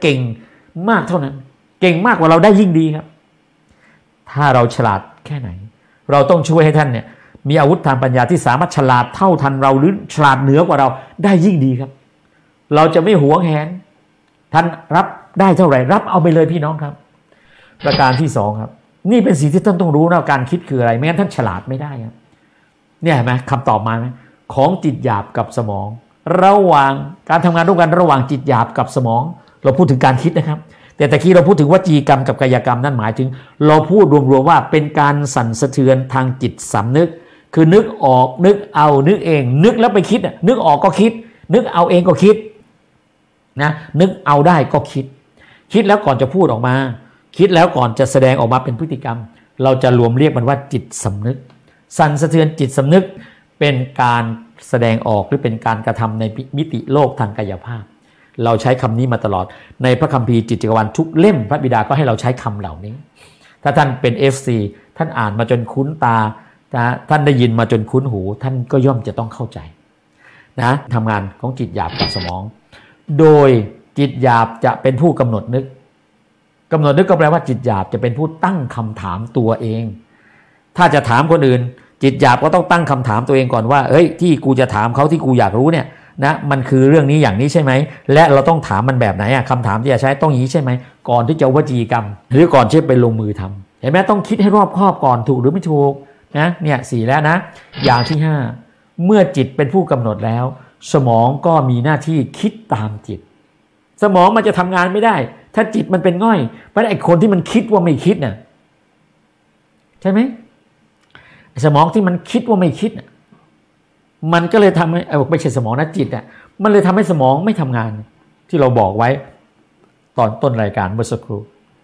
เก่งมากเท่านั้นเก่งมากกว่าเราได้ยิ่งดีครับถ้าเราฉลาดแค่ไหนเราต้องช่วยให้ท่านเนี่ยมีอาวุธทางปัญญาที่สามารถฉลาดเท่าทันเราหรือฉลาดเหนือกว่าเราได้ยิ่งดีครับเราจะไม่หวงแหนท่านรับได้เท่าไหร่รับเอาไปเลยพี่น้องครับประการที่สองครับนี่เป็นสิ่งที่ท่านต้องรู้นะการคิดคืออะไรไม่งั้นท่านฉลาดไม่ได้ครับเนี่ยเห็นไหมคำตอบมาไหมของจิตหยาบกับสมองระหว่างการทำงานร่วมกันระหว่างจิตหยาบกับสมองเราพูดถึงการคิดนะครับแต่ตะกี้เราพูดถึงวจีกรรมกับกายกรรมนั่นหมายถึงเราพูดรวมๆว่าเป็นการสั่นสะเทือนทางจิตสำนึกคือนึกออกนึกเอานึกเองนึกแล้วไปคิดนึกออกก็คิดนึกเอาเองก็คิดนะนึกเอาได้ก็คิดแล้วก่อนจะพูดออกมาคิดแล้วก่อนจะแสดงออกมาเป็นพฤติกรรมเราจะรวมเรียกมันว่าจิตสำนึกสั่นสะเทือนจิตสำนึกเป็นการแสดงออกหรือเป็นการกระทำในมิติโลกทางกายภาพเราใช้คำนี้มาตลอดในพระคัมภีร์จิตจักรวาลทุกเล่มพระบิดาก็ให้เราใช้คำเหล่านี้ถ้าท่านเป็น FC ท่านอ่านมาจนคุ้นตาท่านได้ยินมาจนคุ้นหูท่านก็ย่อมจะต้องเข้าใจนะทำงานของจิตหยาบกับสมองโดยจิตหยาบจะเป็นผู้กำหนดนึกก็แปลว่าจิตหยาบจะเป็นผู้ตั้งคำถามตัวเองถ้าจะถามคนอื่นจิตหยาบก็ต้องตั้งคำถามตัวเองก่อนว่าเฮ้ยที่กูจะถามเขาที่กูอยากรู้เนี่ยนะมันคือเรื่องนี้อย่างนี้ใช่ไหมและเราต้องถามมันแบบไหนคำถามที่จะใช้ต้องอย่างนี้ใช่ไหมก่อนที่จะวจีกรรมหรือก่อนที่ไปลงมือทำเห็นไหมต้องคิดให้รอบคอบก่อนถูกหรือไม่ถูกนะเนี่ย4แล้วนะอย่างที่5เมื่อจิตเป็นผู้กำหนดแล้วสมองก็มีหน้าที่คิดตามจิตสมองมันจะทำงานไม่ได้ถ้าจิตมันเป็นง่อยเพราะไอ้คนที่มันคิดว่าไม่คิดน่ะใช่ไหมสมองที่มันคิดว่าไม่คิดน่ะมันก็เลยทำให้ไม่ใช่สมองนะจิตอ่ะมันเลยทำให้สมองไม่ทำงานที่เราบอกไว้ตอนต้นรายการเมื่อสักครู่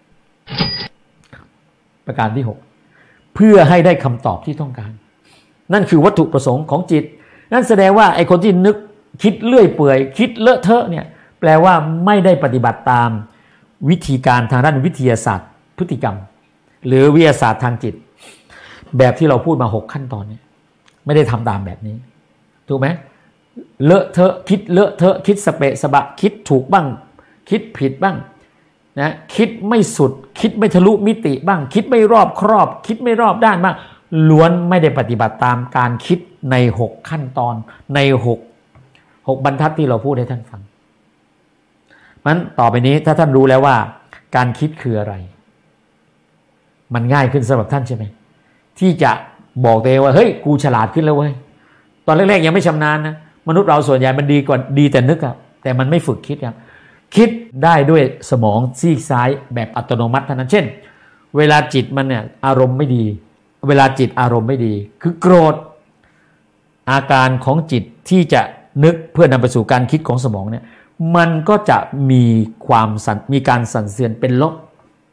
ประการที่6เพื่อให้ได้คำตอบที่ต้องการนั่นคือวัตถุประสงค์ของจิตนั่นแสดงว่าไอ้คนที่นึกคิดเลื่อยเปื่อยคิดเลอะเทอะเนี่ยแปลว่าไม่ได้ปฏิบัติตามวิธีการทางด้านวิทยาศาสตร์พฤติกรรมหรือวิทยาศาสตร์ทางจิตแบบที่เราพูดมา6ขั้นตอนนี้ไม่ได้ทำตามแบบนี้ถูกไหมเลอะเทอะคิดเลอะเทอะคิดสเปะสบะคิดถูกบ้างคิดผิดบ้างนะคิดไม่สุดคิดไม่ทะลุมิติบ้างคิดไม่รอบครอบคิดไม่รอบด้านบ้างล้วนไม่ได้ปฏิบัติตามการคิดใน6ขั้นตอนใน6บรรทัดที่เราพูดให้ท่านฟังมันต่อไปนี้ถ้าท่านรู้แล้วว่าการคิดคืออะไรมันง่ายขึ้นสำหรับท่านใช่ไหมที่จะบอกตัวเองว่าเฮ้ยกูฉลาดขึ้นแล้วเว้ยตอนแรกๆยังไม่ชำนาญนะมนุษย์เราส่วนใหญ่มันดีแต่นึกอะแต่มันไม่ฝึกคิดครับคิดได้ด้วยสมองซีกซ้ายแบบอัตโนมัติเท่านั้นเช่นเวลาจิตมันเนี่ยอารมณ์ไม่ดีเวลาจิตอารมณ์ไม่ดีคือโกรธอาการของจิตที่จะนึกเพื่อนำไปสู่การคิดของสมองเนี่ยมันก็จะมีการสั่นเทือนเป็นลบ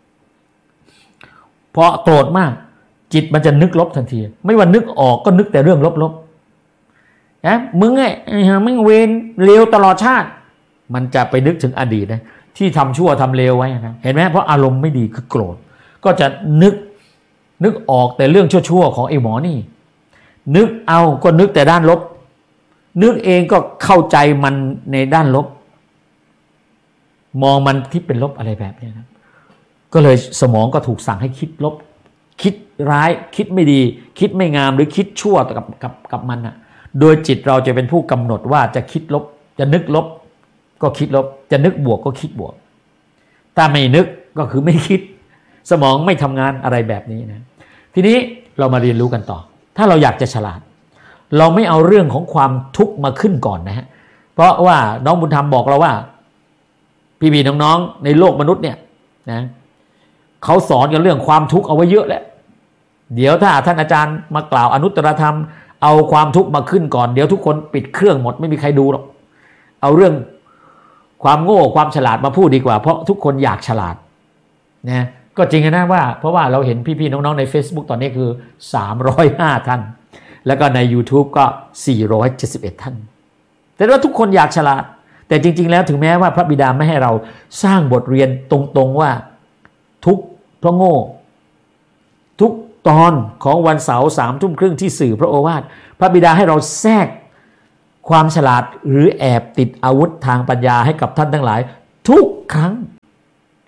เพราะโกรธมากจิตมันจะนึกลบทันทีไม่ว่านึกออกก็นึกแต่เรื่องลบๆนะมึงไมึงเวรเลวตลอดชาติมันจะไปนึกถึงอดีตนะที่ทำชั่วทำเลวไว้นะเห็นไหมเพราะอารมณ์ไม่ดีคือโกรธก็จะนึกออกแต่เรื่องชั่วๆของไอ้หมอนี่นึกเอาก็นึกแต่ด้านลบนึกเองก็เข้าใจมันในด้านลบมองมันที่เป็นลบอะไรแบบนี้นะก็เลยสมองก็ถูกสั่งให้คิดลบคิดร้ายคิดไม่ดีคิดไม่งามหรือคิดชั่วกับมันนะโดยจิตเราจะเป็นผู้กำหนดว่าจะคิดลบจะนึกลบก็คิดลบจะนึกบวกก็คิดบวกถ้าไม่นึกก็คือไม่คิดสมองไม่ทำงานอะไรแบบนี้นะทีนี้เรามาเรียนรู้กันต่อถ้าเราอยากจะฉลาดเราไม่เอาเรื่องของความทุกข์มาขึ้นก่อนนะฮะเพราะว่าน้องบุญธรรมบอกเราว่าพี่ๆน้องๆในโลกมนุษย์เนี่ยนะเขาสอนกันเรื่องความทุกข์เอาไว้เยอะแล้วเดี๋ยวถ้าท่านอาจารย์มากล่าวอนุตตรธรรมเอาความทุกข์มาขึ้นก่อนเดี๋ยวทุกคนปิดเครื่องหมดไม่มีใครดูหรอกเอาเรื่องความโง่ความฉลาดมาพูดดีกว่าเพราะทุกคนอยากฉลาดนะก็จริงนะว่าเพราะว่าเราเห็นพี่ๆน้องๆใน Facebook ตอนนี้คือ305ท่านแล้วก็ใน YouTube ก็471ท่านแต่ว่าทุกคนอยากฉลาดแต่จริงๆแล้วถึงแม้ว่าพระบิดาไม่ให้เราสร้างบทเรียนตรงๆว่าทุกเพราะโง่ทุกตอนของวันเสาร์21:30ที่สื่อพระโอวาทพระบิดาให้เราแทรกความฉลาดหรือแอบติดอาวุธทางปัญญาให้กับท่านทั้งหลายทุกครั้ง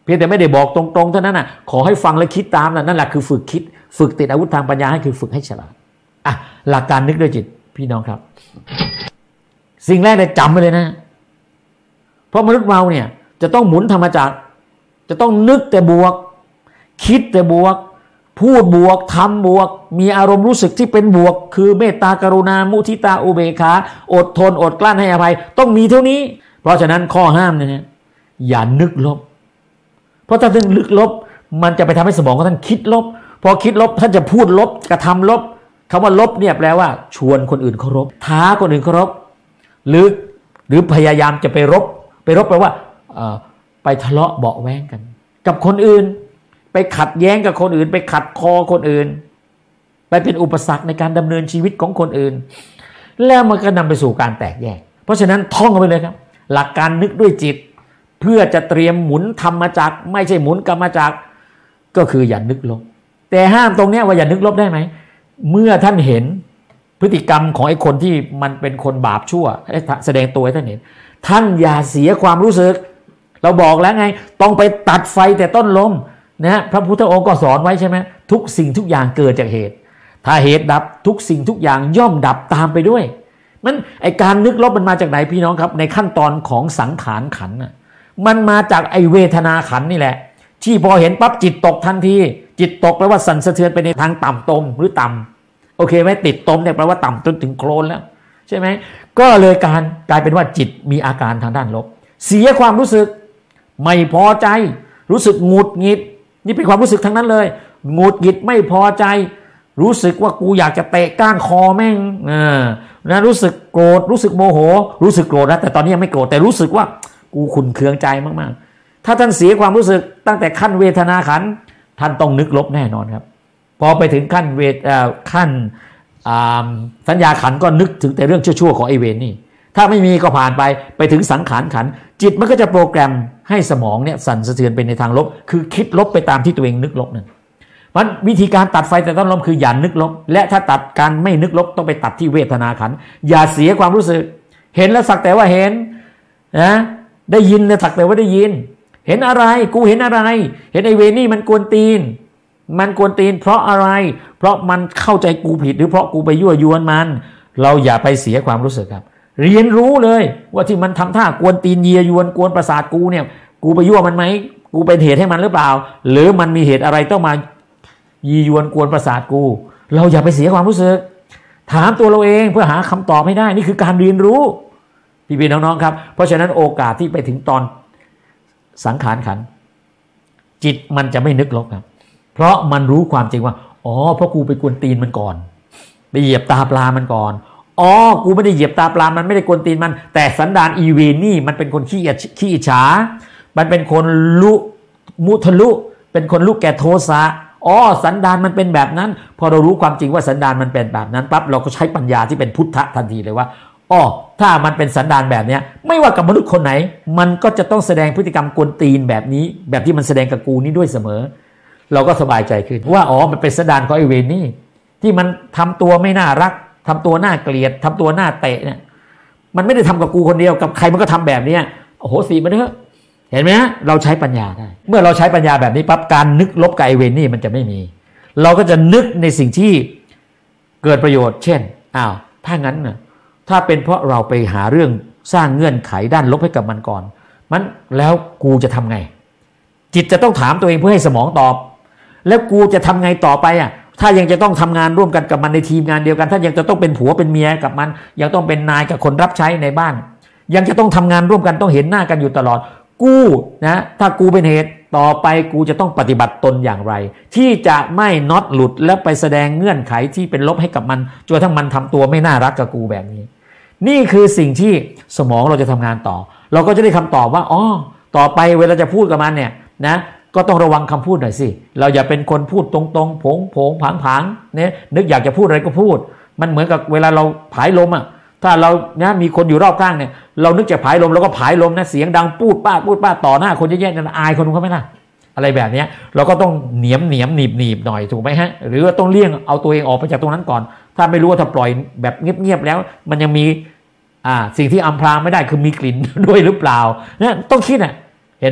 เพียงแต่ไม่ได้บอกตรงๆเท่านั้นน่ะขอให้ฟังและคิดตามนั่นแหละคือฝึกคิดฝึกติดอาวุธทางปัญญาให้คือฝึกให้ฉลาดหลักการนึกด้วยจิตพี่น้องครับสิ่งแรกเนี่ยจำไว้เลยนะเพราะมนุษย์เราเนี่ยจะต้องหมุนธรรมจักรจะต้องนึกแต่บวกคิดแต่บวกพูดบวกทำบวกมีอารมณ์รู้สึกที่เป็นบวกคือเมตตากรุณามุทิตาอุเบกขาอดทนอดกลั้นให้อภัยต้องมีเท่านี้เพราะฉะนั้นข้อห้ามเนี่ยอย่านึกลบเพราะถ้าท่านนึกลบมันจะไปทำให้สมองของท่านคิดลบพอคิดลบท่านจะพูดลบกระทำลบคำว่าลบเนี่ยแปลว่าชวนคนอื่นเคารพท้าคนอื่นเคารพหรือพยายามจะไปรบแปลว่าไปทะเลาะเบาะแว้งกันกับคนอื่นไปขัดแย้งกับคนอื่นไปขัดคอคนอื่นไปเป็นอุปสรรคในการดำเนินชีวิตของคนอื่นแล้วมันก็นำไปสู่การแตกแยกเพราะฉะนั้นท่องเอาไปเลยครับหลักการนึกด้วยจิตเพื่อจะเตรียมหมุนธรรมจักรไม่ใช่หมุนกรรมจักรก็คืออย่านึกลบแต่ห้ามตรงนี้ว่าอย่านึกลบได้ไหมเมื่อท่านเห็นพฤติกรรมของไอ้คนที่มันเป็นคนบาปชั่วแสดงตัวให้ท่านเห็นท่านอย่าเสียความรู้สึกเราบอกแล้วไงต้องไปตัดไฟแต่ต้นลมนะพระพุทธองค์ก็สอนไว้ใช่ไหมทุกสิ่งทุกอย่างเกิดจากเหตุถ้าเหตุดับทุกสิ่งทุกอย่างย่อมดับตามไปด้วยมันไอการนึกลบมันมาจากไหนพี่น้องครับในขั้นตอนของสังขารขันธ์มันมาจากไอเวทนาขันธ์นี่แหละที่พอเห็นปั๊บจิตตกทันทีจิตตกแปลว่าสั่นสะเทือนไปในทางต่ำตมหรือต่ำโอเคไหมติดตมเนี่ยแปลว่าต่ำจนถึงโคลนแล้วใช่ไหมก็เลยกลายเป็นว่าจิตมีอาการทางด้านลบเสียความรู้สึกไม่พอใจรู้สึกหงุดหงิดนี่เป็นความรู้สึกทั้งนั้นเลยหงุดหงิดไม่พอใจรู้สึกว่ากูอยากจะเตะก้านคอแม่งนะรู้สึกโกรธรู้สึกโมโหรู้สึกโกรธนะแต่ตอนนี้ยังไม่โกรธแต่รู้สึกว่ากูขุ่นเคืองใจมากๆถ้าท่านเสียความรู้สึกตั้งแต่ขั้นเวทนาขันธ์ท่านต้องนึกลบแน่นอนครับพอไปถึงขั้นขั้นสัญญาขันธ์ก็นึกถึงแต่เรื่องชั่วๆของไอเวรนี่ถ้าไม่มีก็ผ่านไปถึงสังขารขันธ์จิตมันก็จะโปรแกรมให้สมองเนี่ยสั่นสะเทือนไปในทางลบคือคิดลบไปตามที่ตัวเองนึกลบนั่นมันวิธีการตัดไฟแต่ต้นลมคืออย่านึกลบและถ้าตัดการไม่นึกลบต้องไปตัดที่เวทนาขันธ์อย่าเสียความรู้สึกเห็นแล้วสักแต่ว่าเห็นนะได้ยินแล้วสักแต่ว่าได้ยินเห็นอะไรกูเห็นอะไรเห็นไอเวรนี่มันกวนตีนเพราะอะไรเพราะมันเข้าใจกูผิดหรือเพราะกูไปยั่วยวนมันเราอย่าไปเสียความรู้สึกครับเรียนรู้เลยว่าที่มันทำท่ากวนตีนเยียยวนกวนประสาทกูเนี่ยกูไปยั่วมันไหมกูเป็นเหตุให้มันหรือเปล่าหรือมันมีเหตุอะไรต้องมายียวนกวนประสาทกูเราอย่าไปเสียความรู้สึกถามตัวเราเองเพื่อหาคำตอบให้ได้นี่คือการเรียนรู้พี่ๆน้องๆครับเพราะฉะนั้นโอกาสที่ไปถึงตอนสังขารขันธ์จิตมันจะไม่นึกลบครับเพราะมันรู้ความจริงว่าอ๋อเพราะกูไปกวนตีนมันก่อนไปเหยียบตาปลามันก่อนอ๋อกูไม่ได้เหยียบตาปลามันไม่ได้กวนตีนมันแต่สันดานอีเวนี่มันเป็นคนขี้อิจฉามันเป็นคนมุทะลุเป็นคนลุกแก่โทสะอ๋อสันดานมันเป็นแบบนั้นพอเรารู้ความจริงว่าสันดานมันเป็นแบบนั้นปั๊บเราก็ใช้ปัญญาที่เป็นพุทธะทันทีเลยว่าอ๋อถ้ามันเป็นสันดานแบบนี้ไม่ว่ากับมนุษย์คนไหนมันก็จะต้องแสดงพฤติกรรมกวนตีนแบบนี้แบบที่มันแสดงกับกูนี้ด้วยเสมอเราก็สบายใจขึ้นว่าอ๋อมันเป็นสันดานของไอเวนี่ที่มันทำตัวไม่น่ารักทำตัวน่าเกลียดทำตัวน่าเตะเนี่ยมันไม่ได้ทำกับกูคนเดียวกับใครมันก็ทำแบบนี้โอ้โหสีมันเถอะเห็นไหมฮะเราใช้ปัญญาได้เมื่อเราใช้ปัญญาแบบนี้ปั๊บการนึกลบกับไอเวนี่มันจะไม่มีเราก็จะนึกในสิ่งที่เกิดประโยชน์เช่นอ้าวถ้างั้นน่ะถ้าเป็นเพราะเราไปหาเรื่องสร้างเงื่อนไขด้านลบให้กับมันก่อนมันแล้วกูจะทำไงจิตจะต้องถามตัวเองเพื่อให้สมองตอบแล้วกูจะทำไงต่อไปถ้ายังจะต้องทำงานร่วมกันกับมันในทีมงานเดียวกันถ้ายังจะต้องเป็นผัวเป็นเมียกับมันยังต้องเป็นนายกับคนรับใช้ในบ้านยังจะต้องทำงานร่วมกันต้องเห็นหน้ากันอยู่ตลอดกูนะถ้ากูเป็นเหตุต่อไปกูจะต้องปฏิบัติตนอย่างไรที่จะไม่น็อตหลุดและไปแสดงเงื่อนไขที่เป็นลบให้กับมันจนทั้งมันทำตัวไม่น่ารักกับกูแบบนี้นี่คือสิ่งที่สมองเราจะทำงานต่อเราก็จะได้คำตอบว่าอ๋อต่อไปเวลาจะพูดกับมันเนี่ยนะก็ต้องระวังคำพูดหน่อยสิเราอย่าเป็นคนพูดตรงๆโผงผางเนี่ยนึกอยากจะพูดอะไรก็พูดมันเหมือนกับเวลาเราผายลมถ้าเราเนี่ยมีคนอยู่รอบข้างเนี่ยเรานึกจะผายลมเราก็ผายลมนะเสียงดังปูดป้าต่อหน้าคนเยอะๆนั่นอายคนเขาไหมล่ะอะไรแบบนี้เราก็ต้องเหนียมหนีบหน่อยถูกไหมฮะหรือว่าต้องเลี่ยงเอาตัวเองออกไปจากตรงนั้นก่อนถ้าไม่รู้ว่าถ้าปล่อยแบบเงียบๆแล้วมันยังมีสิ่งที่อำพรางไม่ได้คือมีกลิ่นด้วยหรือเปล่าเนี่ยต้องคิดเห็นไหมฮะ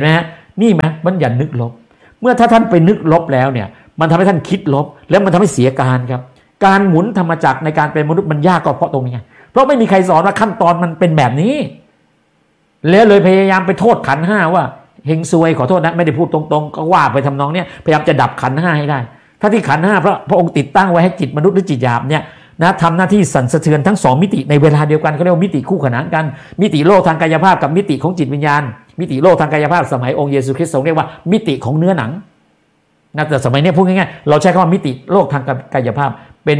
นี่ไหมบัญญัตินึกลบเมื่อถ้าท่านไปนึกลบแล้วเนี่ยมันทำให้ท่านคิดลบแล้วมันทำให้เสียการครับการหมุนธรรมจักรในการเป็นมนุษย์มันยากก็เพราะตรงนี้เพราะไม่มีใครสอนว่าขั้นตอนมันเป็นแบบนี้แล้วเลยพยายามไปโทษขันธ์ห้าว่าเฮงซวยขอโทษนะไม่ได้พูดตรงๆก็ว่าไปทำนองเนี้ยพยายามจะดับขันธ์ห้าให้ได้ถ้าที่ขันธ์ห้าพระองค์ติดตั้งไว้ให้จิตมนุษย์หรือจิตหยาบเนี่ยนะทำหน้าที่สั่นสะเทือนทั้งสองมิติในเวลาเดียวกันเขาเรียกว่ามิติคู่ขนานกันมิติโลกทางกายภาพกับมิติของจิตวิญญาณมิติโลกทางกายภาพสมัยองค์เยซูคริสต์ทรงเรียกว่ามิติของเนื้อหนังนะแต่สมัยนี้พูดง่ายๆเราใช้คำว่ามิติโลกทางกายภาพเป็น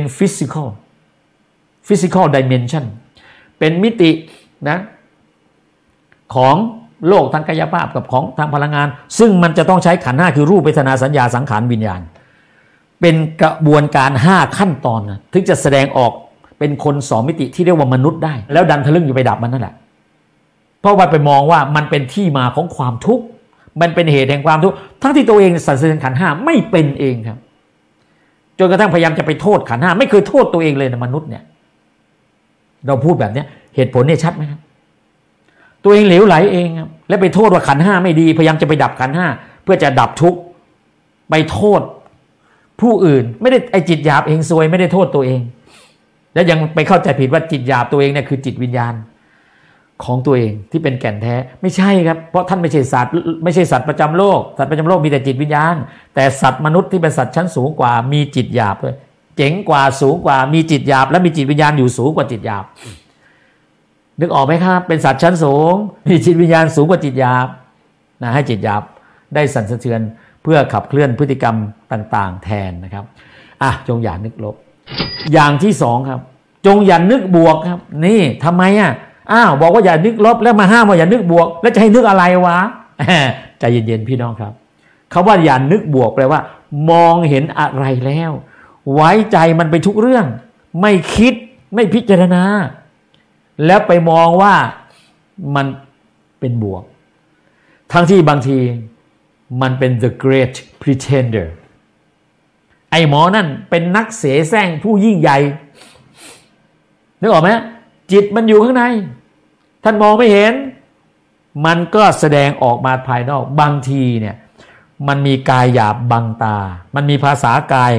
physical dimension เป็นมิตินะของโลกทางกายภาพกับของทางพลังงานซึ่งมันจะต้องใช้ขันธ์ห้าคือรูปเวทนาสัญญาสังขารวิญญาณเป็นกระบวนการ5ขั้นตอนนะถึงจะแสดงออกเป็นคน2มิติที่เรียกว่ามนุษย์ได้แล้วดันทะลึ่งอยู่ไปดับมันนั่นแหละเพราะว่าไปมองว่ามันเป็นที่มาของความทุกข์มันเป็นเหตุแห่งความทุกข์ทั้งที่ตัวเองสันเสริญขันธ์ห้าไม่เป็นเองครับจนกระทั่งพยายามจะไปโทษขันธ์ห้าไม่เคยโทษตัวเองเลยนะมนุษย์เนี่ยเราพูดแบบนี้เหตุผลเนี่ยชัดไหมครับตัวเองเหลวไหลเองครับและไปโทษว่าขันธ์ห้าไม่ดีพยายามจะไปดับขันธ์ห้าเพื่อจะดับทุกข์ไปโทษผู้อื่นไม่ได้ไอจิตหยาบเองซวยไม่ได้โทษตัวเองแล้วยังไปเข้าใจผิดว่าจิตหยาบตัวเองเนี่ยคือจิตวิญญาณของตัวเองที่เป็นแก่นแท้ไม่ใช่ครับเพราะท่านไม่ใช่สัตว์ไม่ใช่สัตว์ประจำโลกสัตว์ประจำโลกมีแต่จิตวิญญาณแต่สัตว์มนุษย์ที่เป็นสัตว์ชั้นสูงกว่ามีจิตหยาบด้วยเจ๋งกว่าสูงกว่ามีจิตหยาบและมีจิตวิญญาณอยู่สูงกว่าจิตหยาบนึกออกไหมครับเป็นสัตว์ชั้นสูงมีจิตวิญญาณสูงกว่าจิตหยาบนะให้จิตหยาบได้สั่นสะเทือนเพื่อขับเคลื่อนพฤติกรรมต่างๆแทนนะครับจงอย่านึกลบอย่างที่สองครับจงอย่านึกบวกครับนี่ทำไมบอกว่าอย่านึกลบแล้วมาห้ามว่าอย่านึกบวกแล้วจะให้นึกอะไรวะใจเย็นๆพี่น้องครับคำว่าอย่านึกบวกแปลว่ามองเห็นอะไรแล้วไว้ใจมันไปทุกเรื่องไม่คิดไม่พิจารณาแล้วไปมองว่ามันเป็นบวกทั้งที่บางทีมันเป็น the great pretender ไอ้หมอนั่นเป็นนักเสแสร้งผู้ยิ่งใหญ่นึกออกไหมจิตมันอยู่ข้างในท่านมองไม่เห็นมันก็แสดงออกมาภายนอกบางทีเนี่ยมันมีกายหยาบบังตามันมีภาษากาย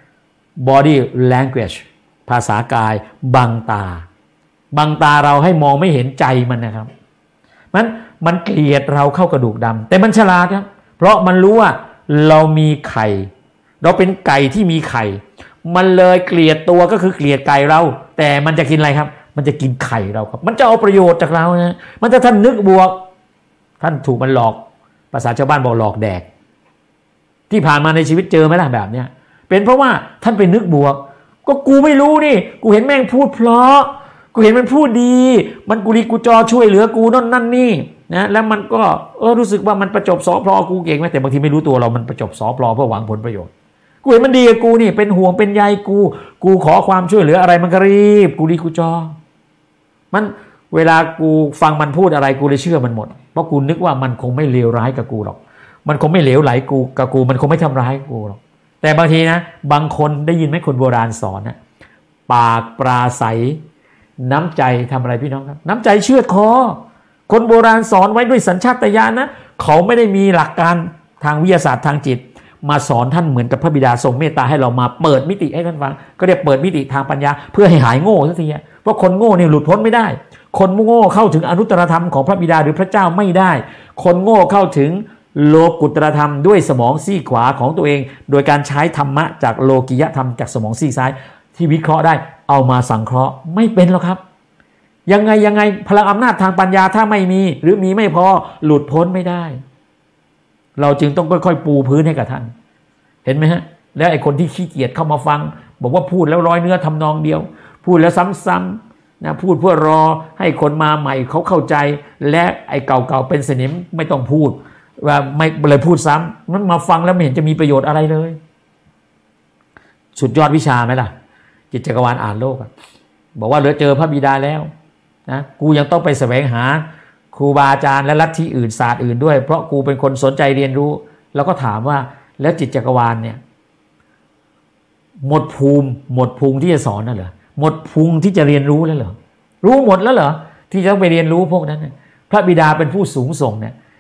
body language ภาษากายบังตาเราให้มองไม่เห็นใจมันนะครับมันเกลียดเราเข้ากระดูกดำแต่มันฉลาดครับเพราะมันรู้ว่าเรามีไข่เราเป็นไก่ที่มีไข่มันเลยเกลียดตัวก็คือเกลียดไก่เราแต่มันจะกินอะไรครับมันจะกินไข่เราครับมันจะเอาประโยชน์จากเรานะมันจะท่านนึกบวกท่านถูกมันหลอกภาษาชาวบ้านบอกหลอกแดกที่ผ่านมาในชีวิตเจอไหมล่ะแบบเนี้ยเป็นเพราะว่าท่านไปนึกบวกก็กูไม่รู้นี่กูเห็นแม่งพูดเพราะกูเห็นมันพูดดีมันกุลีกุจอช่วยเหลือกูนั่นนี่นะแล้วมันก็รู้สึกว่ามันประจบสอพลอกูเก่งไหมแต่บางทีไม่รู้ตัวเรามันประจบสอพลอเพื่อหวังผลประโยชน์กูเห็นมันดีกับกูนี่เป็นห่วงเป็นใยกูขอความช่วยเหลืออะไรมันก็รีบกุลีกุจอมันเวลากูฟังมันพูดอะไรกูเลยเชื่อมันหมดเพราะกูนึกว่ามันคงไม่เลวร้ายกับกูหรอกมันคงไม่เหลวไหลกูกับกูมันคงไม่ทำร้ายกูหรอกแต่บางทีนะบางคนได้ยินไหมคนโบราณสอนนะปากปราศัยน้ำใจทำอะไรพี่น้องครับน้ำใจเชือดคอคนโบราณสอนไว้ด้วยสัญชาตญาณนะเขาไม่ได้มีหลักการทางวิทยาศาสตร์ทางจิตมาสอนท่านเหมือนกับพระบิดาทรงเมตตาให้เรามาเปิดมิติให้ท่านฟังก็เรียกเปิดมิติทางปัญญาเพื่อให้หายโง่สักทีเพราะคนโง่เนี่ยหลุดพ้นไม่ได้คนโง่เข้าถึงอนุตตรธรรมของพระบิดาหรือพระเจ้าไม่ได้คนโง่เข้าถึงโลกุตตรธรรมด้วยสมองซีกขวาของตัวเองโดยการใช้ธรรมะจากโลกิยธรรมจากสมองซีกซ้ายที่วิเคราะห์ได้เอามาสังเคราะห์ไม่เป็นหรอกครับยังไงพลังอำนาจทางปัญญาถ้าไม่มีหรือมีไม่พอหลุดพ้นไม่ได้เราจึงต้องค่อยๆปูพื้นให้กับท่านเห็นไหมฮะแล้วไอ้คนที่ขี้เกียจเข้ามาฟังบอกว่าพูดแล้วร้อยเนื้อทำนองเดียวพูดแล้วซ้ำๆนะพูดเพื่อรอให้คนมาใหม่เขาเข้าใจและไอ้เก่าๆเป็นสนิมไม่ต้องพูดว่าไม่เลยพูดซ้ำมันมาฟังแล้วไม่เห็นจะมีประโยชน์อะไรเลยสุดยอดวิชาไหมล่ะจิตจักรวาลอ่านโลกบอกว่าเหลือเจอพระบิดาแล้วนะกูยังต้องไปแสวงหาครูบาอาจารย์และลัทธิอื่นศาสตร์อื่นด้วยเพราะกูเป็นคนสนใจเรียนรู้แล้วก็ถามว่าแล้วจิตจักรวาลเนี่ยหมดพุงที่จะสอนน่ะเหรอหมดพุงที่จะเรียนรู้แล้วเหรอรู้หมดแล้วเหรอที่จะต้องไปเรียนรู้พวกนั้นพระบิดาเป็นผู้สูงส่งเนี่ย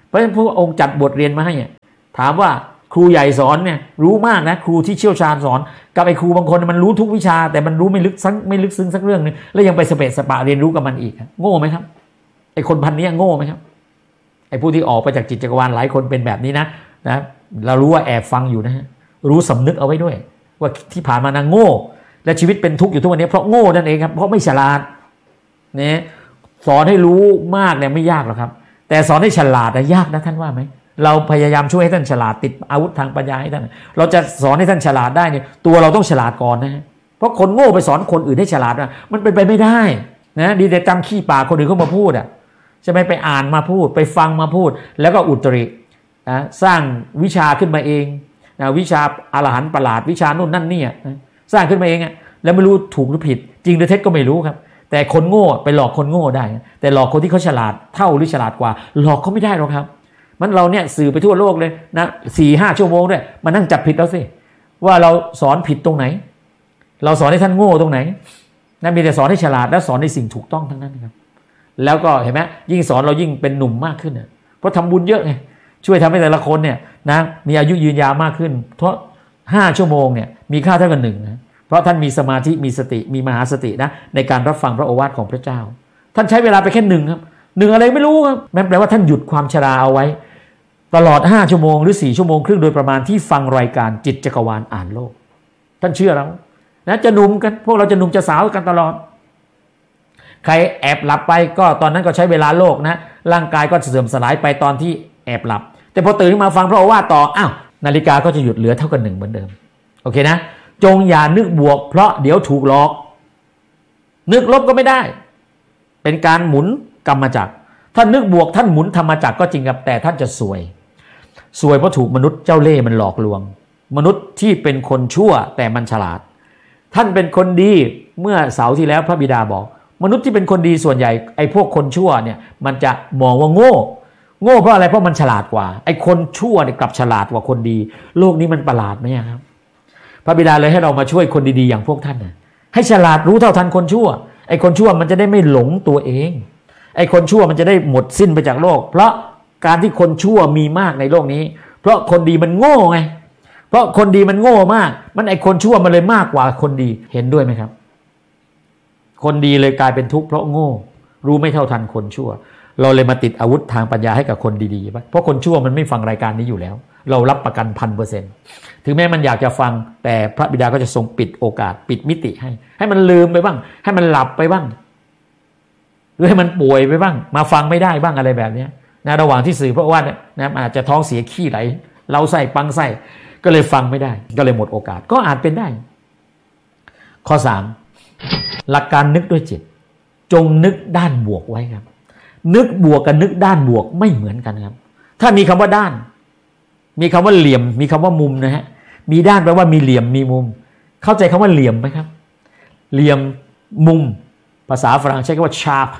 เพราะฉะนั้นพระองค์จัดบทเรียนมาให้ถามว่าครูใหญ่สอนเนี่ยรู้มากนะครูที่เชี่ยวชาญสอนกับไอ้ครูบางคนมันรู้ทุกวิชาแต่มันรู้ไม่ลึกซึ้งสักเรื่องนึงแล้วยังไปสเปะสปะเรียนรู้กับมันอีกโง่ไหมครับไอ้คนพันนี้โง่ไหมครับไอ้ผู้ที่ออกไปจากจิตจักรวาลหลายคนเป็นแบบนี้นะเรารู้ว่าแอบฟังอยู่นะฮะรู้สำนึกเอาไว้ด้วยว่าที่ผ่านมานางโง่และชีวิตเป็นทุกข์อยู่ทุกวันนี้เพราะโง่นั่นเองครับเพราะไม่ฉลาดเนี่ยสอนให้รู้มากเนี่ยไม่ยากหรอกครับแต่สอนให้ฉลาดยากนะท่านว่าไหมเราพยายามช่วยให้ท่านฉลาดติดอาวุธทางปัญญาให้ท่านเราจะสอนให้ท่านฉลาดได้เนี่ยตัวเราต้องฉลาดก่อนนะฮะเพราะคนโง่ไปสอนคนอื่นให้ฉลาดนะมันเป็นไปไม่ได้นะดีแต่จำขี้ปากคนอื่นเข้ามาพูดใช่ไหมไปอ่านมาพูดไปฟังมาพูดแล้วก็อุตริสร้างวิชาขึ้นมาเองวิชาอรหันต์ประหลาดวิชาโน่นนั่นนี่สร้างขึ้นมาเองแล้วไม่รู้ถูกหรือผิดจริงหรือเท็จก็ไม่รู้ครับแต่คนโง่ไปหลอกคนโง่ได้แต่หลอกคนที่เขาฉลาดเท่าหรือฉลาดกว่าหลอกเขาไม่ได้หรอกครับมันเราเนี่ยสื่อไปทั่วโลกเลยนะ 4-5 ชั่วโมงด้วยมานั่งจับผิดแล้วสิว่าเราสอนผิดตรงไหนเราสอนให้ท่านโง่ตรงไหนนั่นมีแต่สอนให้ฉลาดและสอนในสิ่งถูกต้องทั้งนั้นครับแล้วก็เห็นไหมยิ่งสอนเรายิ่งเป็นหนุ่มมากขึ้นเพราะทำบุญเยอะไงช่วยทำให้แต่ละคนเนี่ยนะมีอายุยืนยาวมากขึ้นเพราะ5 ชั่วโมงเนี่ยมีค่าเท่ากัน1นะเพราะท่านมีสมาธิมีสติมีมหาสตินะในการรับฟังพระโอวาทของพระเจ้าท่านใช้เวลาไปแค่1ครับ1อะไรไม่รู้ครับนั่นแปลว่าท่านหยุดความชราเอาไว้ตลอด5 ชั่วโมงหรือ4 ชั่วโมงครึ่งโดยประมาณที่ฟังรายการจิตจักรวาลอ่านโลกท่านเชื่อเรานะจะหนุ่มกันพวกเราจะหนุ่มจะสาวกันตลอดใครแอบหลับไปก็ตอนนั้นก็ใช้เวลาโลกนะร่างกายก็เสื่อมสลายไปตอนที่แอบหลับแต่พอตื่นขึ้นมาฟังพระโอวาทต่ออ้าวนาฬิกาก็จะหยุดเหลือเท่ากัน1เหมือนเดิมโอเคนะจงอย่านึกบวกเพราะเดี๋ยวถูกหลอกนึกลบก็ไม่ได้เป็นการหมุนกรรมจักรท่านนึกบวกท่านหมุนธรรมจักรก็จริงครับแต่ท่านจะซวยเพราะถูกมนุษย์เจ้าเล่ห์มันหลอกลวงมนุษย์ที่เป็นคนชั่วแต่มันฉลาดท่านเป็นคนดีเมื่อเสาร์ที่แล้วพระบิดาบอกมนุษย์ที่เป็นคนดีส่วนใหญ่ไอ้พวกคนชั่วเนี่ยมันจะมองว่าโง่เพราะอะไรเพราะมันฉลาดกว่าไอ้คนชั่วเนี่ยกลับฉลาดกว่าคนดีโลกนี้มันประหลาดไหมครับพระบิดาเลยให้เรามาช่วยคนดีๆอย่างพวกท่านนะให้ฉลาดรู้เท่าทันคนชั่วไอ้คนชั่วมันจะได้ไม่หลงตัวเองไอ้คนชั่วมันจะได้หมดสิ้นไปจากโลกเพราะการที่คนชั่วมีมากในโลกนี้เพราะคนดีมันโง่ไงเพราะคนดีมันโง่มากมันไอ้คนชั่วมันเลยมากกว่าคนดีเห็นด้วยไหมครับคนดีเลยกลายเป็นทุกข์เพราะโง่รู้ไม่เท่าทันคนชั่วเราเลยมาติดอาวุธทางปัญญาให้กับคนดีๆเพราะคนชั่วมันไม่ฟังรายการนี้อยู่แล้วเรารับประกัน 1,000% ถึงแม้มันอยากจะฟังแต่พระบิดาก็จะทรงปิดโอกาสปิดมิติให้มันลืมไปบ้างให้มันหลับไปบ้างหรือให้มันป่วยไปบ้างมาฟังไม่ได้บ้างอะไรแบบนี้นะระหว่างที่สื่อพระโอวาทนะอาจจะท้องเสียขี้ไหลเราไส้ปังไส้ก็เลยฟังไม่ได้ก็เลยหมดโอกาสก็อาจเป็นได้ข้อ3หลักการนึกด้วยจิตจงนึกด้านบวกไว้ครับนึกบวกกับนึกด้านบวกไม่เหมือนกันครับถ้ามีคำว่าด้านมีคำว่าเหลี่ยมมีคำว่ามุมนะฮะมีด้านแปลว่ามีเหลี่ยมมีมุมเข้าใจคำว่าเหลี่ยมไหมครับเหลี่ยมมุมภาษาฝรั่งใช้คำว่า sharp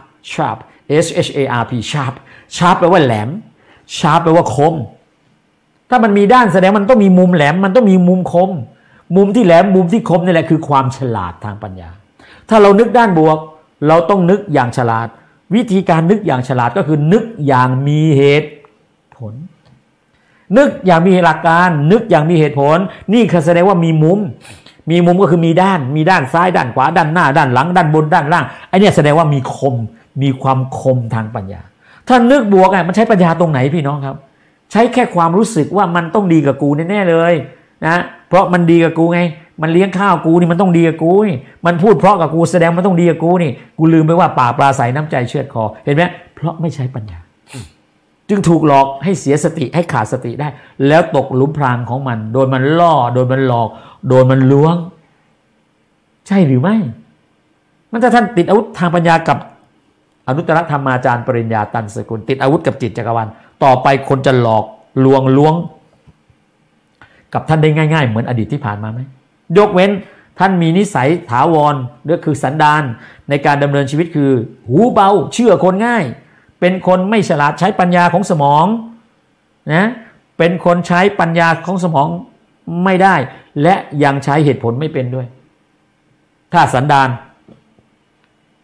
sharp sharp แปลว่าแหลม sharp แปลว่าคมถ้ามันมีด้านแสดงมันต้องมีมุมแหลมมันต้องมีมุมคมมุมที่แหลมมุมที่คมนี่แหละคือความฉลาดทางปัญญาถ้าเรานึกด้านบวกเราต้องนึกอย่างฉลาดวิธีการนึกอย่างฉลาดก็คือนึกอย่างมีเหตุผลนึกอย่างมีหลักการนึกอย่างมีเหตุผลนี่คือแสดงว่ามีมุมก็คือมีด้านซ้ายด้านขวาด้านหน้าด้านหลังด้านบนด้านล่างไอ้นี่แสดงว่ามีคมมีความคมทางปัญญาถ้านึกบวกมันใช้ปัญญาตรงไหนพี่น้องครับใช้แค่ความรู้สึกว่ามันต้องดีกับกูแน่ๆเลยนะเพราะมันดีกับกูไงมันเลี้ยงข้าวกูนี่มันต้องดีกับกูนี่มันพูดเพราะกับกูแสดงมันต้องดีกับกูนี่กูลืมไปว่าปากปลาใสน้ำใจเชือดคอเห็นไหมเพราะไม่ใช้ปัญญาจึงถูกหลอกให้เสียสติให้ขาดสติได้แล้วตกหลุมพรางของมันโดนมันล่อโดนมันหลอกโดนมันล้วงใช่หรือไม่มันถ้าท่านติดอาวุธทางปัญญากับอนุตตรธรรมาจารย์ปริญญาตันสกุลติดอาวุธกับจิตจักรวาลต่อไปคนจะหลอกลวงกับท่านได้ง่ายๆเหมือนอดีตที่ผ่านมาไหมยกเว้นท่านมีนิสัยถาวรหรือคือสันดานในการดำเนินชีวิตคือหูเบาเชื่อคนง่ายเป็นคนไม่ฉลาดใช้ปัญญาของสมองนะเป็นคนใช้ปัญญาของสมองไม่ได้และยังใช้เหตุผลไม่เป็นด้วยถ้าสันดาน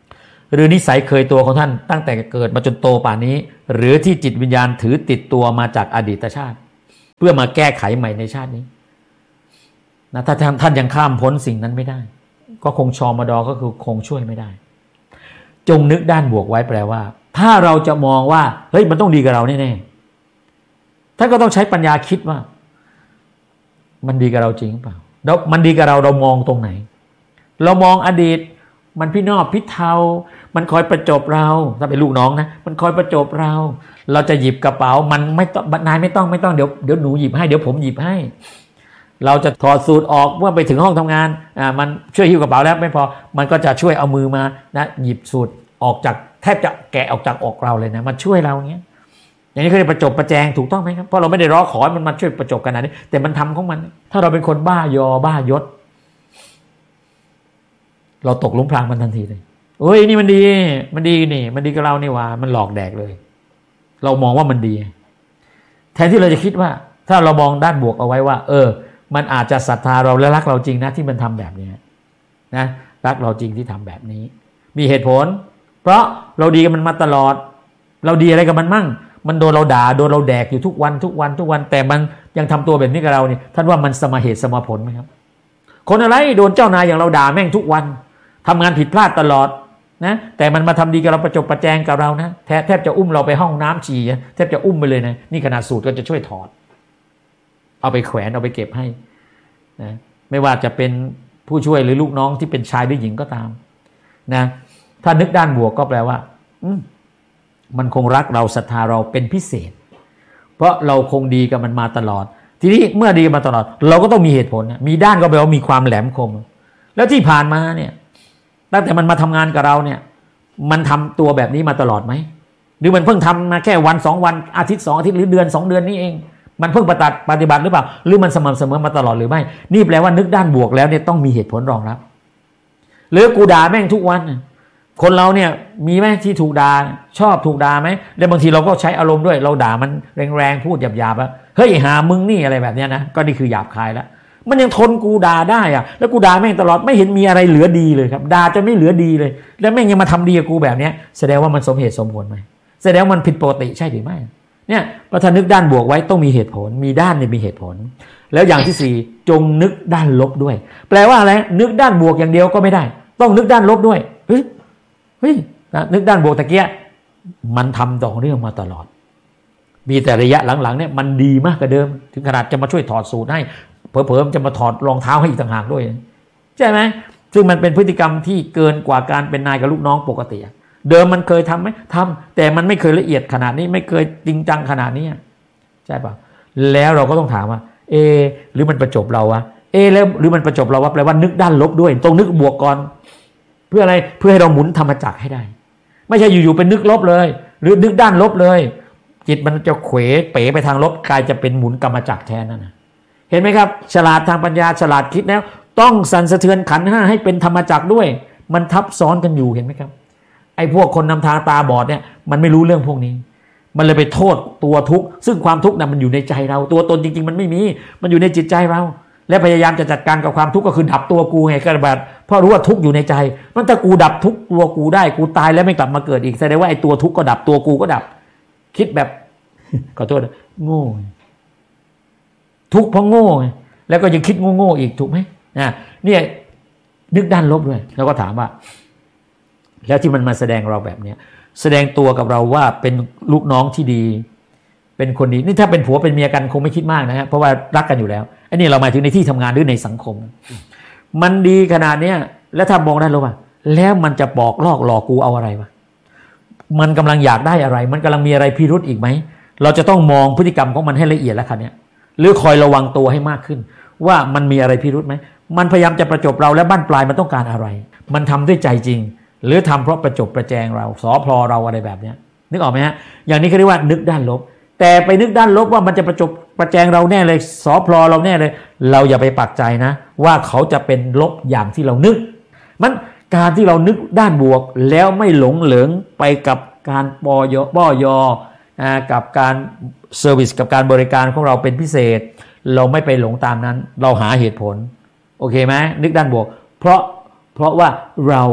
หรือนิสัยเคยตัวของท่านตั้งแต่เกิดมาจนโตป่านนี้หรือที่จิตวิญญาณถือติดตัวมาจากอดีตชาติเพื่อมาแก้ไขใหม่ในชาตินี้นะถ้าท่านยังข้ามพ้นสิ่งนั้นไม่ได้ก็คงชมดก็คือคงช่วยไม่ได้จงนึกด้านบวกไว้แปลว่าถ้าเราจะมองว่าเฮ้ยมันต้องดีกับเราแน่ๆท่านก็ต้องใช้ปัญญาคิดว่ามันดีกับเราจริงเปล่าแล้วมันดีกับเรามองตรงไหนเรามองอดีตมันพี่นอบพี่เทามันคอยประจบเราถ้าเป็นลูกน้องนะมันคอยประจบเราจะหยิบกระเป๋ามันไม่ต้องนายไม่ต้องเดี๋ยวหนูหยิบให้เดี๋ยวผมหยิบให้เราจะถอดสูตรออกเมื่อไปถึงห้องทำงานมันช่วยหิ้วกระเป๋าแล้วไม่พอมันก็จะช่วยเอามือมานะหยิบสูตรออกจากแทบจะแกะออกจากอกเราเลยนะมันช่วยเราอย่างเงี้ยอย่างนี้เขาเรียกประจบประแจงถูกต้องไหมครับเพราะเราไม่ได้ร้องขอมันมาช่วยประจบกันนะแต่มันทำของมันถ้าเราเป็นคนบ้ายอบ้ายศเราตกหลุมพรางมันทันทีเลยเอ้ยนี่มันดีนี่มันดีกับเรานี่ว่ามันหลอกแดกเลยเรามองว่ามันดีแทนที่เราจะคิดว่าถ้าเรามองด้านบวกเอาไว้ว่ามันอาจจะศรัทธาเราและรักเราจริงนะที่มันทำแบบนี้นะรักเราจริงที่ทำแบบนี้มีเหตุผลเพราะเราดีกับมันมาตลอดเราดีอะไรกับมันมั่งมันโดนเราด่าโดนเราแดกอยู่ทุกวันแต่มันยังทำตัวแบบนี้กับเราเนี่ยท่านว่ามันสมเหตุสมผลไหมครับคนอะไรโดนเจ้านายอย่างเราด่าแม่งทุกวันทำงานผิดพลาดตลอดนะแต่มันมาทำดีกับเราประจบประแจงกับเรานะแทบจะอุ้มเราไปห้องน้ำฉี่แทบจะอุ้มไปเลยนะนี่ขนาดสูตรก็จะช่วยถอดเอาไปแขวนเอาไปเก็บให้นะไม่ว่าจะเป็นผู้ช่วยหรือลูกน้องที่เป็นชายหรือหญิงก็ตามนะถ้านึกด้านบวกก็แปลว่ามันคงรักเราศรัทธาเราเป็นพิเศษเพราะเราคงดีกับมันมาตลอดทีนี้เมื่อดีมาตลอดเราก็ต้องมีเหตุผลนะมีด้านก็แปลว่ามีความแหลมคมแล้วที่ผ่านมาเนี่ยตั้งแต่มันมาทำงานกับเราเนี่ยมันทำตัวแบบนี้มาตลอดไหมหรือมันเพิ่งทำมาแค่วัน2วันอาทิตย์2อาทิตย์หรือเดือน2เดือนนี้เองมันเพิ่งปฏิบัติหรือเปล่าหรือมันสม่ำเสมอมาตลอดหรือไม่นี่แปลว่านึกด้านบวกแล้วเนี่ยต้องมีเหตุผลรองรับหรือกูด่าแม่งทุกวันคนเราเนี่ยมีไหมที่ถูกด่าชอบถูกด่าไหมแล้วบางทีเราก็ใช้อารมณ์ด้วยเราด่ามันแรงๆพูดหยาบๆว่าเฮ้ยหามึงนี่อะไรแบบนี้นะก็นี่คือหยาบคายแล้วมันยังทนกูด่าได้อะแล้วกูด่าแม่งตลอดไม่เห็นมีอะไรเหลือดีเลยครับด่าจนไม่เหลือดีเลยแล้วแม่งยังมาทำดีกับกูแบบนี้แสดงว่ามันสมเหตุสมผลไหมแสดงว่ามันผิดปกติใช่หรือไม่เนี่ยประธานนึกด้านบวกไว้ต้องมีเหตุผลมีด้านเนี่ยมีเหตุผลแล้วอย่างที่4จงนึกด้านลบด้วยแปลว่าอะไรนึกด้านบวกอย่างเดียวก็ไม่ได้ต้องนึกด้านลบด้วยเฮ้ยนึกด้านบวกตะเกียมันทำต่อเนื่องมาตลอดมีแต่ระยะหลังๆเนี่ยมันดีมากกว่าเดิมถึงขนาดจะมาช่วยถอดสูตรให้เผลอๆจะมาถอดรองเท้าให้อีกต่างหากด้วยใช่ไหมซึ่งมันเป็นพฤติกรรมที่เกินกว่าการเป็นนายกับลูกน้องปกติเดิมมันเคยทำไหมทำแต่มันไม่เคยละเอียดขนาดนี้ไม่เคยจริงจังขนาดนี้ใช่ป่ะแล้วเราก็ต้องถามว่าหรือมันประจบเราวะแล้วหรือมันประจบเราวะแปลว่านึกด้านลบด้วยต้องนึกบวกก่อนเพื่ออะไรเพื่อให้เราหมุนธรรมจักรให้ได้ไม่ใช่อยู่ๆเป็นนึกลบเลยหรือนึกด้านลบเลยจิตมันจะเขวเป๋ไปทางลบกลายจะเป็นหมุนกรรมจักรแทนนั่นนะเห็นไหมครับฉลาดทางปัญญาฉลาดคิดแล้วต้องสั่นสะเทือนขันธ์5ให้เป็นธรรมจักรด้วยมันทับซ้อนกันอยู่เห็นไหมครับไอ้พวกคนนำทางตาบอดเนี่ยมันไม่รู้เรื่องพวกนี้มันเลยไปโทษตัวทุกข์ซึ่งความทุกข์น่ะมันอยู่ในใจเราตัวตนจริงๆมันไม่มีมันอยู่ในจิตใจเราและพยายามจะจัดการกับความทุกข์ก็คือดับตัวกูไงกระบาดเพราะรู้ว่าทุกข์อยู่ในใจมันถ้ากูดับทุกข์ตัวกูได้กูตายแล้วไม่กลับมาเกิดอีกแสดงว่าไอ้ตัวทุกข์ก็ดับตัวกูก็ดับคิดแบบขอโทษโง่ทุกข์เพราะโง่แล้วก็ยังคิดโง่ๆอีกถูกไหมเนี่ยนึกด้านลบด้วยแล้วก็ถามว่าแล้วที่มันมาแสดงเราแบบเนี้ยแสดงตัวกับเราว่าเป็นลูกน้องที่ดีเป็นคนดีนี่ถ้าเป็นผัวเป็นเมียกันคงไม่คิดมากนะฮะเพราะว่ารักกันอยู่แล้วอันนี้เราหมายถึงในที่ทำงานหรือในสังคมมันดีขนาดเนี้ยแล้วถ้ามองได้รู้ป่ะแล้วมันจะบอกลอกหลอกกูเอาอะไรวะมันกำลังอยากได้อะไรมันกำลังมีอะไรพิรุธอีกไหมเราจะต้องมองพฤติกรรมของมันให้ละเอียดแล้วค่ะเนี่ยหรือคอยระวังตัวให้มากขึ้นว่ามันมีอะไรพิรุธไหมมันพยายามจะประจบเราและบั้นปลายมันต้องการอะไรมันทำด้วยใจจริงหรือทำเพราะประจบประแจงเราสอพลอเราอะไรแบบนี้นึกออกไหมฮะอย่างนี้เขาเรียกว่านึกด้านลบแต่ไปนึกด้านลบว่ามันจะประจบประแจงเราแน่เลยสอพลอเราแน่เลยเราอย่าไปปักใจนะว่าเขาจะเป็นลบอย่างที่เรานึกมันการที่เรานึกด้านบวกแล้วไม่หลงเหลิงไปกับการป้อยอกับการเซอร์วิสกับการบริการของเราเป็นพิเศษเราไม่ไปหลงตามนั้นเราหาเหตุผลโอเคไหมนึกด้านบวกเพราะว่าเรา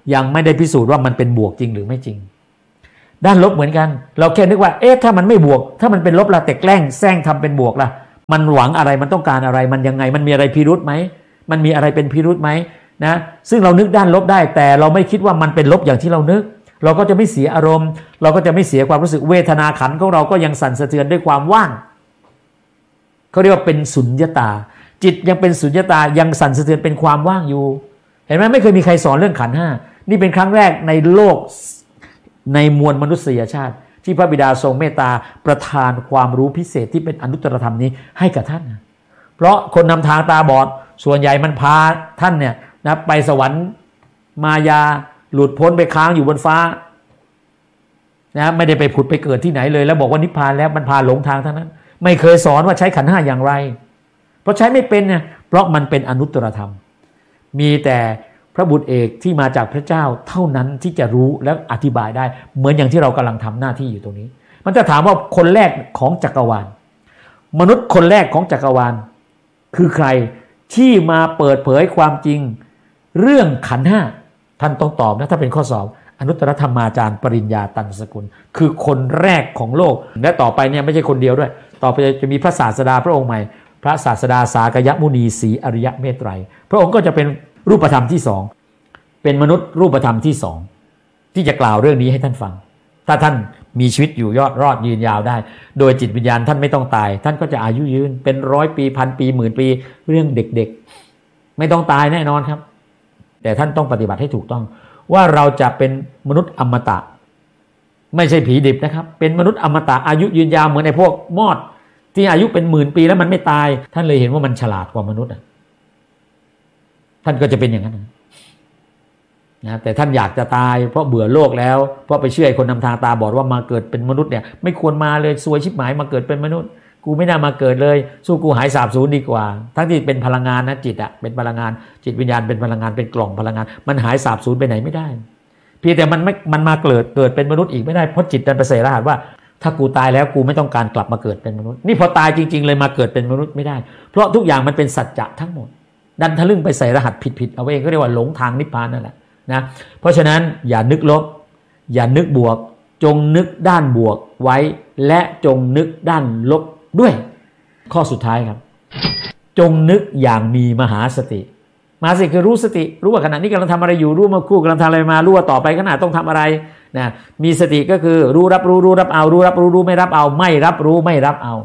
ยังไม่ได้พิสูจน์ว่ามันเป็นบวกจริงหรือไม่จริงด้านลบเหมือนกันเราแค่นึกว่าถ้ามันไม่บวกถ้ามันเป็นลบล่ะแต่แกล้งแซงทำเป็นบวกล่ะมันหวังอะไรมันต้องการอะไรมันยังไงมันมีอะไรพิรุธไหมมันมีอะไรเป็นพิรุธไหมนะซึ่งเรานึกด้านลบได้แต่เราไม่คิดว่ามันเป็นลบอย่างที่เรานึกเราก็จะไม่เสียอารมณ์เราก็จะไม่เสียความรู้สึกเวทนาขันธ์ของเราก็ยังสั่นสะเทือนด้วยความว่างเขาเรียกว่าเป็นสุญญตาจิตยังเป็นสุญญตายังสั่นสะเทือนเป็นความว่างอยู่เห็นไหมไม่เคยมีใครสอนเรื่องขันธ์ห้านี่เป็นครั้งแรกในโลกในมวลมนุษยชาติที่พระบิดาทรงเมตตาประทานความรู้พิเศษที่เป็นอนุตตรธรรมนี้ให้กับท่านเพราะคนนำทางตาบอดส่วนใหญ่มันพาท่านเนี่ยนะไปสวรรค์มายาหลุดพ้นไปค้างอยู่บนฟ้านะไม่ได้ไปผุดไปเกิดที่ไหนเลยแล้วบอกว่านิพพานแล้วมันพาหลงทางทั้งนั้นไม่เคยสอนว่าใช้ขันธ์ห้าอย่างไรเพราะใช้ไม่เป็นเนี่ยเพราะมันเป็นอนุตตรธรรมมีแต่พระบุตรเอกที่มาจากพระเจ้าเท่านั้นที่จะรู้และอธิบายได้เหมือนอย่างที่เรากำลังทำหน้าที่อยู่ตรงนี้มันจะถามว่าคนแรกของจักรวาลมนุษย์คนแรกของจักรวาลคือใครที่มาเปิดเผยความจริงเรื่องขันธ์ห้าท่านต้องตอบนะถ้าเป็นข้อสอบอนุตตรธรรมาจารย์ปริญญาตันสกุลคือคนแรกของโลกและต่อไปเนี่ยไม่ใช่คนเดียวด้วยต่อไปจะมีพระศาสดาพระองค์ใหม่พระศาสดาสากยมุนีศรีอริยเมตไตรพระองค์ก็จะเป็นรูปธรรมที่สองเป็นมนุษย์รูปธรรมที่สองที่จะกล่าวเรื่องนี้ให้ท่านฟังถ้าท่านมีชีวิตอยู่รอดยืนยาวได้โดยจิตวิญญาณท่านไม่ต้องตายท่านก็จะอายุยืนเป็น100 ปีพันปีหมื่นปีเรื่องเด็กๆไม่ต้องตายแน่นอนครับแต่ท่านต้องปฏิบัติให้ถูกต้องว่าเราจะเป็นมนุษย์อมตะไม่ใช่ผีดิบนะครับเป็นมนุษย์อมตะอายุยืนยาวเหมือนไอ้พวกมอดที่อายุเป็นหมื่นปีแล้วมันไม่ตายท่านเลยเห็นว่ามันฉลาดกว่ามนุษย์ท่านก็จะเป็นอย่างนั้นนะแต่ท่านอยากจะตายเพราะเบื่อโลกแล้วเพราะไปเชื่อคนนำทางตาบอดว่ามาเกิดเป็นมนุษย์เนี่ยไม่ควรมาเลยซวยชิบหายมาเกิดเป็นมนุษย์กูไม่น่ามาเกิดเลยสู้กูหายสาบสูญดีกว่าทั้งที่เป็นพลังงานนะจิตเป็นพลังงานจิตวิญญาณเป็นพลังงานเป็นกล่องพลังงานมันหายสาบสูญไปไหนไม่ได้เพียงแต่มันมาเกิดเป็นมนุษย์อีกไม่ได้เพราะจิตดันไปใส่รหัสว่าถ้ากูตายแล้วกูไม่ต้องการกลับมาเกิดเป็นมนุษย์นี่พอตายจริงๆเลยมาเกิดเป็นมนุษย์ไม่ได้เพราะทุกอย่างมันเป็นสัจจะทั้งหมดดันทะลึ่งไปใส่รหัสผิดเอาเองก็เรียกว่าหลงทางนิพพานนั่นแหละนะเพราะฉะนั้นอย่านึกลบอย่านึกบวกจงนึกด้านบวกไว้และจงนึกด้านลบด้วยข้อสุดท้ายครับจงนึกอย่างมีมหาสติมหาสติคือรู้สติรู้ว่าขณะนี้กำลังทำอะไรอยู่รู้มาคู่กำลังทำอะไรมารู้ว่าต่อไปขณะต้องทำอะไรนะมีสติก็คือรู้รับรู้รับเอารู้รับรู้ไม่รับเอาไม่รับรู้ไม่รับเอา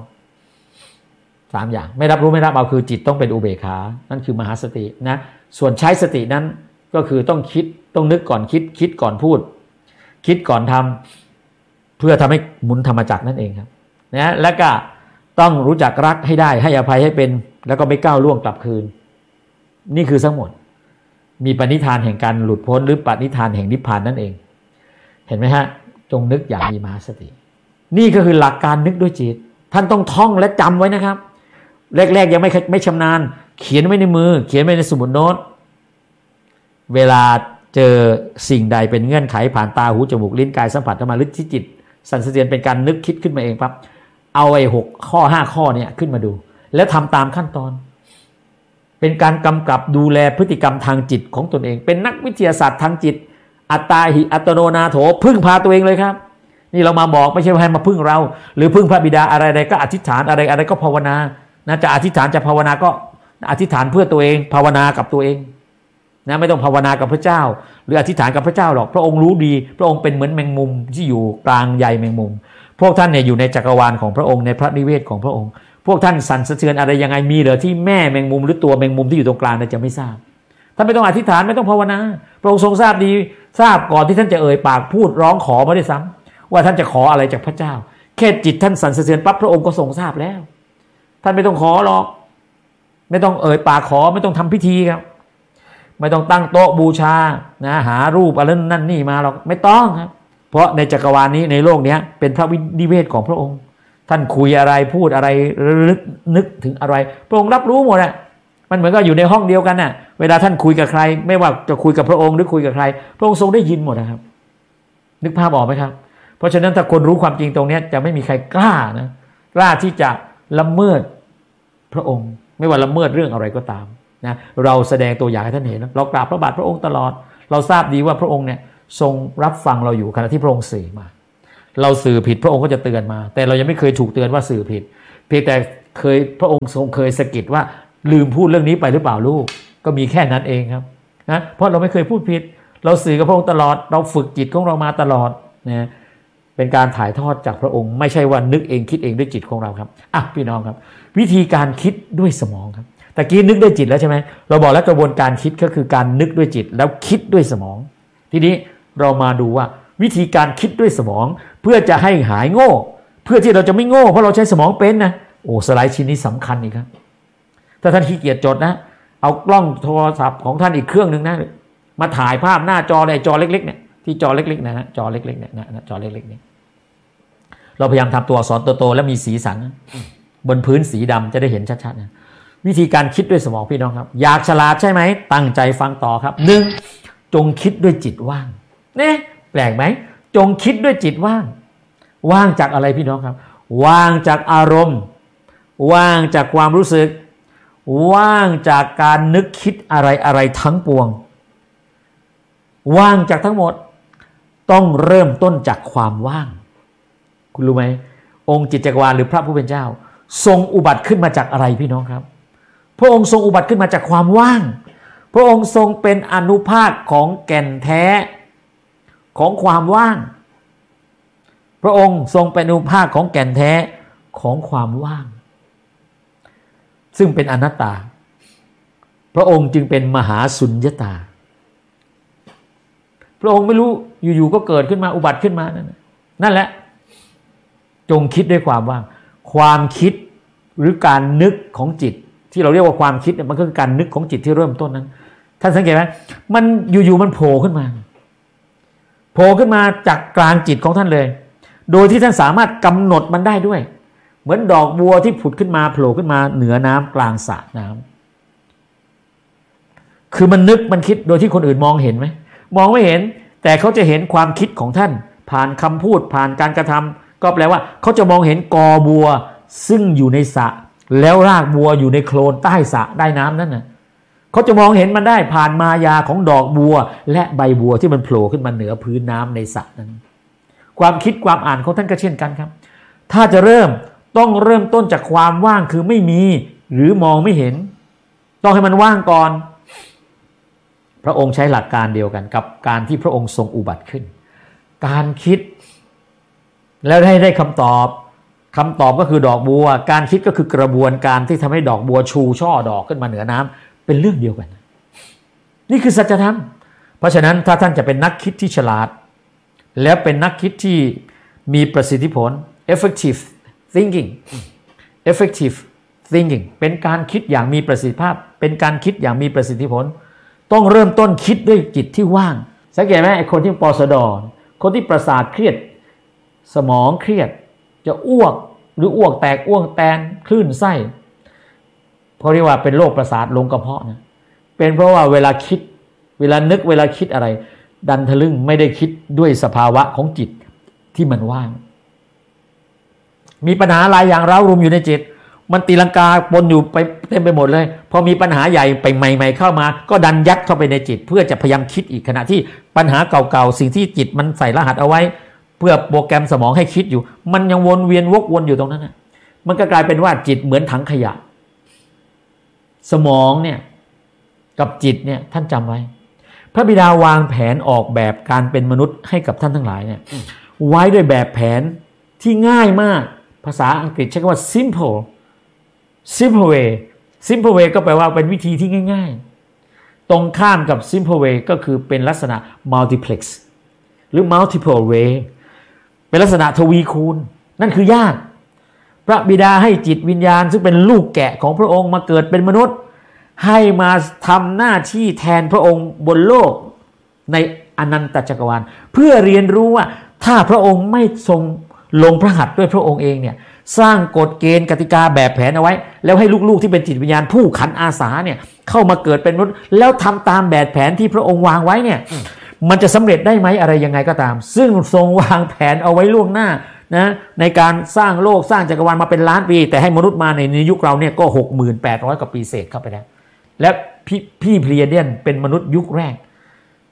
3อย่างไม่รับรู้ไม่รับเอาคือจิตต้องเป็นอุเบกขานั่นคือมหาสตินะส่วนใช้สตินั้นก็คือต้องคิดต้องนึกก่อนคิดก่อนพูดคิดก่อนทำเพื่อทำให้หมุนธรรมจักรนั่นเองครับนะแล้วก็ต้องรู้จักรักให้ได้ให้อภัยให้เป็นแล้วก็ไม่ก้าวล่วงกลับคืนนี่คือทั้งหมดมีปณิธานแห่งการหลุดพ้นหรือปณิธานแห่งนิพพานนั่นเองเห็นไหมฮะจงนึกอย่างมีมหาสตินี่ก็คือหลักการนึกด้วยจิตท่านต้องท่องและจำไว้นะครับแรกๆยังไม่ชำนาญเขียนไว้ในมือเขียนไว้ในสมุดโน้ตเวลาเจอสิ่งใดเป็นเงื่อนไขผ่านตาหูจมูกลิ้นกายสัมผัสเข้ามาหรือที่จิตสั่นสะเทือนเป็นการนึกคิดขึ้นมาเองปั๊บเอาไอ้6 ข้อ 5 ข้อเนี่ยขึ้นมาดูแล้วทำตามขั้นตอนเป็นการกำกับดูแลพฤติกรรมทางจิตของตนเองเป็นนักวิทยาศาสตร์ทางจิตอัตตาหิอัตโนนาโถพึ่งพาตัวเองเลยครับนี่เรามาบอกไม่ใช่ให้มาพึ่งเราหรือพึ่งพระบิดาอะไรๆก็อธิษฐานอะไรๆก็ภาวนานะจะอธิษฐานจะภาวนาก็อธิษฐานเพื่อตัวเองภาวนากับตัวเองนะไม่ต้องภาวนากับพระเจ้าหรืออธิษฐานกับพระเจ้าหรอกพระองค์รู้ดีพระองค์เป็นเหมือนแมงมุมที่อยู่กลางใยแมงมุมพวกท่านเนี่ยอยู่ในจักรวาลของพระองค์ในพระนิเวศของพระองค์พวกท่านสั่นสะเทือนอะไรยังไงมีเหรอที่แม่แมงมุมหรือตัวแมงมุมที่อยู่ตรงกลางจะไม่ทราบท่านไม่ต้องอธิษฐานไม่ต้องภาวนาพระองค์ทรงทราบดีทราบก่อนที่ท่านจะเอ่ยปากพูดร้องขอมาด้วยซ้ำว่าท่านจะขออะไรจากพระเจ้าแค่จิตท่านสั่นสะเทือนปั๊บพระองค์ก็ทรงทราบแล้วท่านไม่ต้องขอหรอกไม่ต้องเอ่ยปากขอไม่ต้องทำพิธีครับไม่ต้องตั้งโต๊ะบูชานะหารูปอะไรนั่นนี่มาหรอกไม่ต้องครับเพราะในจักรวาลนี้ในโลกนี้เป็นพระนิเวศของพระองค์ท่านคุยอะไรพูดอะไรนึกถึงอะไรพระองค์รับรู้หมดแหละมันเหมือนกับอยู่ในห้องเดียวกันน่ะเวลาท่านคุยกับใครไม่ว่าจะคุยกับพระองค์หรือคุยกับใครพระองค์ทรงได้ยินหมดนะครับนึกภาพออกไหมครับเพราะฉะนั้นถ้าคนรู้ความจริงตรงนี้จะไม่มีใครกล้านะกล้าที่จะละเมิดพระองค์ไม่ว่าละเมิดเรื่องอะไรก็ตามนะเราแสดงตัวอย่างให้ท่านเห็นเรากราบพระบาทพระองค์ตลอดเราทราบดีว่าพระองค์เนี่ยทรงรับฟังเราอยู่ขณะที่พระองค์สื่อมาเราสื่อผิดพระองค์ก็จะเตือนมาแต่เรายังไม่เคยถูกเตือนว่าสื่อผิดเพียงแต่พระองค์ทรงเคยสะกิดว่าลืมพูดเรื่องนี้ไปหรือเปล่าลูกก็มีแค่นั้นเองครับนะเพราะเราไม่เคยพูดผิดเราสื่อกับพระองค์ตลอดเราฝึกจิตของเรามาตลอดนะเป็นการถ่ายทอดจากพระองค์ไม่ใช่ว่านึกเองคิดเองด้วยจิตของเราครับพี่น้องครับวิธีการคิดด้วยสมองครับตะกี้นึกด้วยจิตแล้วใช่ไหมเราบอกแล้วกระบวนการคิดก็คือการนึกด้วยจิตแล้วคิดด้วยสมองทีนี้เรามาดูว่าวิธีการคิดด้วยสมองเพื่อจะให้หายโง่เพื่อที่เราจะไม่โง่เพราะเราใช้สมองเป็นนะสไลด์ชิ้นนี้สำคัญอีกครับถ้าท่านขี้เกียจจดนะเอากล้องโทรศัพท์ของท่านอีกเครื่องนึงนะมาถ่ายภาพหน้าจอเลยจอเล็กๆเนี่ยที่จอเล็กๆนะฮะจอเล็กๆเนี่ยนะจอเล็กๆนี่เราพยายามทำตัวอักษรโตๆและมีสีสันบนพื้นสีดำจะได้เห็นชัดๆนะวิธีการคิดด้วยสมองพี่น้องครับอยากฉลาดใช่ไหมตั้งใจฟังต่อครับ1จงคิดด้วยจิตว่างเนี่ยแปลกไหมจงคิดด้วยจิตว่างว่างจากอะไรพี่น้องครับว่างจากอารมณ์ว่างจากความรู้สึกว่างจากการนึกคิดอะไรทั้งปวงว่างจากทั้งหมดต้องเริ่มต้นจากความว่างคุณรู้ไหมองค์จิตจักรวาลหรือพระผู้เป็นเจ้าทรงอุบัติขึ้นมาจากอะไรพี่น้องครับพระองค์ทรงอุบัติขึ้นมาจากความว่างพระองค์ทรงเป็นอนุภาคของแก่นแท้ของความว่างพระองค์ทรงเป็นอนุภาคของแก่นแท้ของความว่างซึ่งเป็นอนัตตาพระองค์จึงเป็นมหาสุญญตาพระองค์ไม่รู้อยู่ๆก็เกิดขึ้นมาอุบัติขึ้นมานั่นแหละจงคิดด้วยความว่างความคิดหรือการนึกของจิตที่เราเรียกว่าความคิดมันก็คือการนึกของจิตที่เริ่มต้นนั้นท่านสังเกตไหมมันอยู่ๆมันโผล่ขึ้นมาจากกลางจิตของท่านเลยโดยที่ท่านสามารถกำหนดมันได้ด้วยเหมือนดอกบัวที่ผุดขึ้นมาโผล่ขึ้นมาเหนือน้ำกลางสระน้ำคือมันนึกมันคิดโดยที่คนอื่นมองเห็นไหมมองไม่เห็นแต่เขาจะเห็นความคิดของท่านผ่านคำพูดผ่านการกระทำก็แปลว่าเขาจะมองเห็นกอบัวซึ่งอยู่ในสระแล้วรากบัวอยู่ในโคลนใต้สระใต้น้ำนั่นน่ะเขาจะมองเห็นมันได้ผ่านมายาของดอกบัวและใบบัวที่มันโผล่ขึ้นมาเหนือพื้นน้ำในสระนั้นความคิดความอ่านของท่านก็เช่นกันครับถ้าจะต้องเริ่มต้นจากความว่างคือไม่มีหรือมองไม่เห็นต้องให้มันว่างก่อนพระองค์ใช้หลักการเดียวกันกับการที่พระองค์ทรงอุบัติขึ้นการคิดแล้วได้คำตอบก็คือดอกบัวการคิดก็คือกระบวนการที่ทำให้ดอกบัวชูช่อดอกขึ้นมาเหนือน้ำเป็นเรื่องเดียวกันนี่คือสัจธรรมเพราะฉะนั้นถ้าท่านจะเป็นนักคิดที่ฉลาดแล้วเป็นนักคิดที่มีประสิทธิผล effective thinking เป็นการคิดอย่างมีประสิทธิภาพเป็นการคิดอย่างมีประสิทธิผลต้องเริ่มต้นคิดด้วยจิตที่ว่างสังเกตไหมไอ้คนที่ปสดคนที่ประสาทเครียดสมองเครียดจะอ้วกหรืออ้วกแตกอ้วกแตนคลื่นไส้เพราะเรียกว่าเป็นโรคประสาทลงกระเพาะนะเป็นเพราะว่าเวลาคิดเวลานึกเวลาคิดอะไรดันทะลึ่งไม่ได้คิดด้วยสภาวะของจิตที่มันว่างมีปัญหาหลายอย่างเร้ารุมอยู่ในจิตมันตีลังกาปนอยู่ไปเต็มไปหมดเลยพอมีปัญหาใหญ่ไปใหม่ๆเข้ามาก็ดันยัดเข้าไปในจิตเพื่อจะพยายามคิดอีกขณะที่ปัญหาเก่าๆสิ่งที่จิตมันใส่รหัสเอาไว้เพื่อโปรแกรมสมองให้คิดอยู่มันยังวนเวียนวกวนอยู่ตรงนั้นนะมันก็กลายเป็นว่าจิตเหมือนถังขยะสมองเนี่ยกับจิตเนี่ยท่านจำไว้พระบิดาวางแผนออกแบบการเป็นมนุษย์ให้กับท่านทั้งหลายเนี่ยไว้ด้วยแบบแผนที่ง่ายมากภาษาอังกฤษใช้คำว่า simple way ก็แปลว่าเป็นวิธีที่ง่ายๆตรงข้ามกับ simple way ก็คือเป็นลักษณะ multiplex หรือ multiple way เป็นลักษณะทวีคูณนั่นคือยากพระบิดาให้จิตวิญญาณซึ่งเป็นลูกแกะของพระองค์มาเกิดเป็นมนุษย์ให้มาทำหน้าที่แทนพระองค์บนโลกในอนันตจักรวาลเพื่อเรียนรู้ว่าถ้าพระองค์ไม่ทรงลงพระหัตถ์ด้วยพระองค์เองเนี่ยสร้างกฎเกณฑ์กติกาแบบแผนเอาไว้แล้วให้ลูกๆที่เป็นจิตวิญญาณผู้ขันอาสาเนี่ยเข้ามาเกิดเป็นมนุษย์แล้วทำตามแบบแผนที่พระองค์วางไว้เนี่ยมันจะสำเร็จได้ไหมอะไรยังไงก็ตามซึ่งทรงวางแผนเอาไว้ล่วงหน้านะในการสร้างโลกสร้างจักรวาลมาเป็นล้านปีแต่ให้มนุษย์มาในยุคเราเนี่ยก็ 68,000 กว่าปีเศษเข้าไปแล้วและพี่เพลียเดียนเป็นมนุษย์ยุคแรก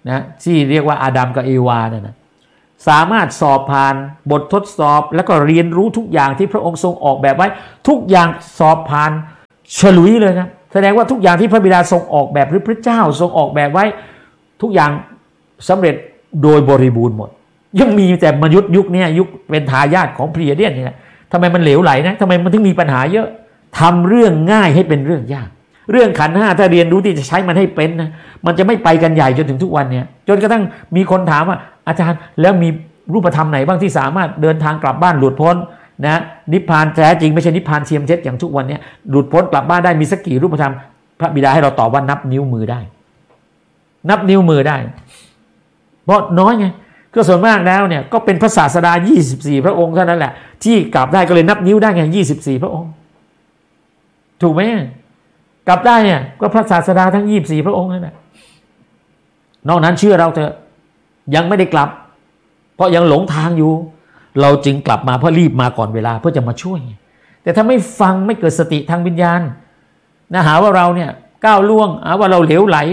นะที่เรียกว่าอาดัมกับเอวาเนี่ยนะสามารถสอบผ่านบททดสอบแล้วก็เรียนรู้ทุกอย่างที่พระองค์ทรงออกแบบไว้ทุกอย่างสอบผ่านฉลุยเลยครับแสดงว่าทุกอย่างที่พระบิดาทรงออกแบบหรือพระเจ้าทรงออกแบบไว้ทุกอย่างสำเร็จโดยบริบูรณ์หมดยังมีแต่มนุษย์ยุคนี้ยุคเป็นทายาทของพรีเดียนนี่แหละทำไมมันเหลวไหลนะทำไมมันถึงมีปัญหาเยอะทำเรื่องง่ายให้เป็นเรื่องยากเรื่องขันธ์ห้าถ้าเรียนรู้ที่จะใช้มันให้เป็นนะมันจะไม่ไปกันใหญ่จนถึงทุกวันเนี่ยจนกระทั่งมีคนถามว่าอาจารย์แล้วมีรูปธรรมไหนบ้างที่สามารถเดินทางกลับบ้านหลุดพ้นนะนิพพานแท้จริงไม่ใช่นิพพานเทียมเท็จอย่างทุกวันนี้หลุดพ้นกลับบ้านได้มีสักกี่รูปธรรมพระบิดาให้เราตอบว่านับนิ้วมือได้นับนิ้วมือได้เพราะน้อยไงก็ส่วนมากแล้วเนี่ยก็เป็นพระศาสดา24พระองค์เท่านั้นแหละที่กลับได้ก็เลยนับนิ้วได้ไง24พระองค์ถูกไหมกลับได้เนี่ยก็พระศาสดาทั้ง24พระองค์นั่นแหละนอกนั้นเชื่อเราเถอะยังไม่ได้กลับเพราะยังหลงทางอยู่เราจึงกลับมาเพื่อรีบมาก่อนเวลาเพื่อจะมาช่วยแต่ถ้าไม่ฟังไม่เกิดสติทางวิญญาณนะหาว่าเราเนี่ยก้าวล่วงหาว่าเราเหลวไหล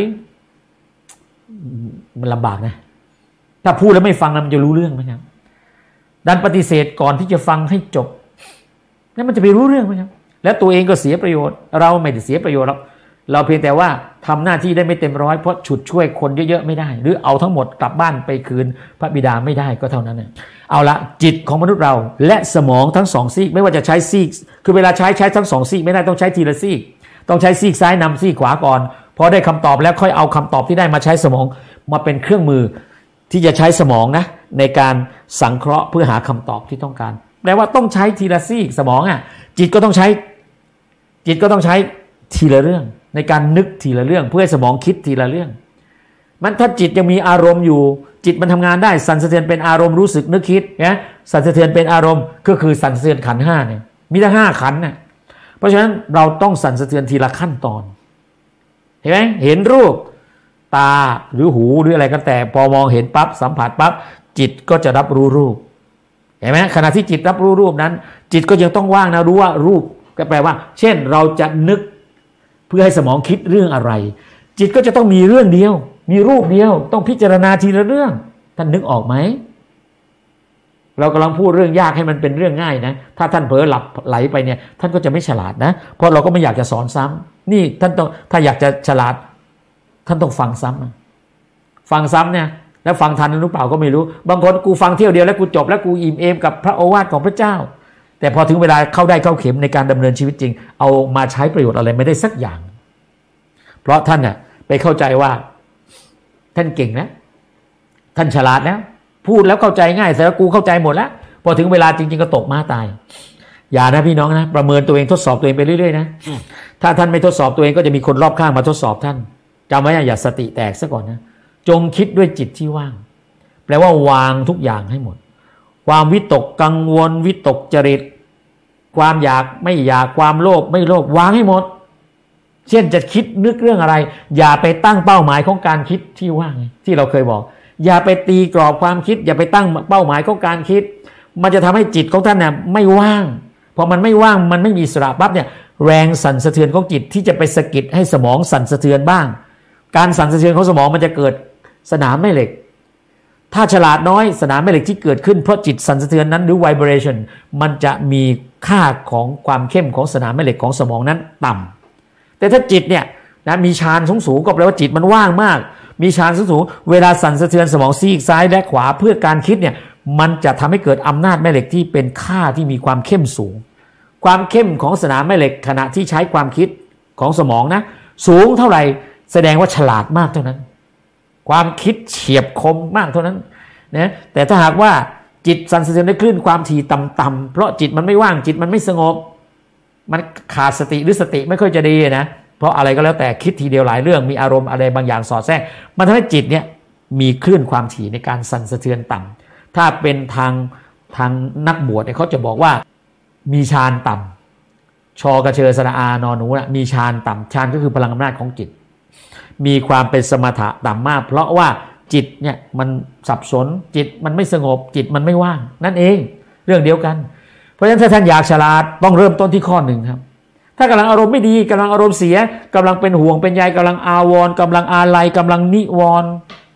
มันลำบากนะถ้าพูดแล้วไม่ฟังมันจะรู้เรื่องไหมครับดันปฏิเสธก่อนที่จะฟังให้จบแล้วมันจะไปรู้เรื่องไหมครับแล้วตัวเองก็เสียประโยชน์เราไม่ได้เสียประโยชน์หรอกเราเพียงแต่ว่าทำหน้าที่ได้ไม่เต็มร้อยเพราะฉุดช่วยคนเยอะๆไม่ได้หรือเอาทั้งหมดกลับบ้านไปคืนพระบิดาไม่ได้ก็เท่านั้นเนี่ยเอาละจิตของมนุษย์เราและสมองทั้งสองซีกไม่ว่าจะใช้ซีกคือเวลาใช้ทั้งสองซีกไม่ได้ต้องใช้ทีละซีกต้องใช้ซีกซ้ายนำซีกขวาก่อนพอได้คำตอบแล้วค่อยเอาคำตอบที่ได้มาใช้สมองมาเป็นเครื่องมือที่จะใช้สมองนะในการสังเคราะห์เพื่อหาคำตอบที่ต้องการแปลว่าต้องใช้ทีละซีกสมองอ่ะจิตก็ต้องใช้ทีละเรื่องในการนึกทีละเรื่องเพื่อให้สมองคิดทีละเรื่องมันถ้าจิตยังมีอารมณ์อยู่จิตมันทำงานได้สั่นสะเทือนเป็นอารมณ์รู้สึกนึกคิดนะสั่นสะเทือนเป็นอารมณ์ก็คือสั่นสะเทือนขันธ์5เนี่ยมีทั้ง5ขันธ์น่ะเพราะฉะนั้นเราต้องสั่นสะเทือนทีละขั้นตอนเห็นไหมเห็นรูปตาหรือหูหรืออะไรก็แต่พอมองเห็นปั๊บสัมผัสปั๊บจิตก็จะรับรู้รูปเห็นไหมขณะที่จิตรับรู้รูปนั้นจิตก็ยังต้องว่างนะรู้ว่ารูปก็แปลว่าเช่นเราจะนึกเพื่อให้สมองคิดเรื่องอะไรจิตก็จะต้องมีเรื่องเดียวมีรูปเดียวต้องพิจารณาทีละเรื่องท่านนึกออกไหมเรากำลังพูดเรื่องยากให้มันเป็นเรื่องง่ายนะถ้าท่านเผลอหลับไหลไปเนี่ยท่านก็จะไม่ฉลาดนะเพราะเราก็ไม่อยากจะสอนซ้ำนี่ท่านต้องถ้าอยากจะฉลาดท่านต้องฟังซ้ำเนี่ยแล้วฟังทันหรือเปล่าก็ไม่รู้บางคนกูฟังเที่ยวเดียวแล้วกูจบแล้วกูอิ่มเอมกับพระโอวาทของพระเจ้าแต่พอถึงเวลาเข้าได้เข้าเข็มในการดำเนินชีวิตจริงเอามาใช้ประโยชน์อะไรไม่ได้สักอย่างเพราะท่านน่ะไปเข้าใจว่าท่านเก่งนะท่านฉลาดแล้วพูดแล้วเข้าใจง่ายแต่กูเข้าใจหมดแล้วพอถึงเวลาจริงๆก็ตกม้าตายอย่านะพี่น้องนะประเมินตัวเองทดสอบตัวเองไปเรื่อยๆนะถ้าท่านไม่ทดสอบตัวเองก็จะมีคนรอบข้างมาทดสอบท่านจำไว้อย่าสติแตกซะก่อนนะจงคิดด้วยจิตที่ว่างแปลว่าวางทุกอย่างให้หมดความวิตกกังวลวิตกจริตความอยากไม่อยากความโลภไม่โลภวางให้หมดเช่นจะคิดนึกเรื่องอะไรอย่าไปตั้งเป้าหมายของการคิดที่ว่างที่เราเคยบอกอย่าไปตีกรอบความคิดอย่าไปตั้งเป้าหมายของการคิดมันจะทำให้จิตของท่านเนี่ยไม่ว่างพอมันไม่ว่างมันไม่มีอิสระปั๊บเนี่ยแรงสั่นสะเทือนของจิตที่จะไปสะกิดให้สมองสั่นสะเทือนบ้างการสั่นสะเทือนของสมองมันจะเกิดสนามแม่เหล็กถ้าฉลาดน้อยสนามแม่เหล็กที่เกิดขึ้นเพราะจิตสั่นสะเทือนนั้นหรือ vibration มันจะมีค่าของความเข้มของสนามแม่เหล็กของสมองนั้นต่ำแต่ถ้าจิตเนี่ยนะมีฌานสูงก็แปลว่าจิตมันว่างมากมีฌานสูงเวลาสั่นสะเทือนสมองซีกซ้ายและขวาเพื่อการคิดเนี่ยมันจะทำให้เกิดอำนาจแม่เหล็กที่เป็นค่าที่มีความเข้มสูงความเข้มของสนามแม่เหล็กขณะที่ใช้ความคิดของสมองนะสูงเท่าไหร่แสดงว่าฉลาดมากเท่านั้นความคิดเฉียบคมมากเท่านั้นนะแต่ถ้าหากว่าจิตสั่นสะเทือนด้วยคลื่นความถี่ต่ำๆเพราะจิตมันไม่ว่างจิตมันไม่สงบมันขาดสติหรือสติไม่ค่อยจะดีนะเพราะอะไรก็แล้วแต่คิดทีเดียวหลายเรื่องมีอารมณ์อะไรบางอย่างสอดแทรกมันทำให้จิตเนี่ยมีคลื่นความถี่ในการสั่นสะเทือนต่ำถ้าเป็นทางนักบวชเนี่ยเขาจะบอกว่ามีฌานต่ำชกระเชอสระอานอนหนูนะมีฌานต่ำฌานก็คือพลังอำนาจของจิตมีความเป็นสมถะต่ำมากเพราะว่าจิตเนี่ยมันสับสนจิตมันไม่สงบจิตมันไม่ว่างนั่นเองเรื่องเดียวกันเพราะฉะนั้นถ้าท่านอยากฉลาดต้องเริ่มต้นที่ข้อหนึ่งครับถ้ากำลังอารมณ์ไม่ดีกำลังอารมณ์เสียกำลังเป็นห่วงเป็นใยกำลังอาวรณ์กำลังอาลัยกำลังนิวรณ์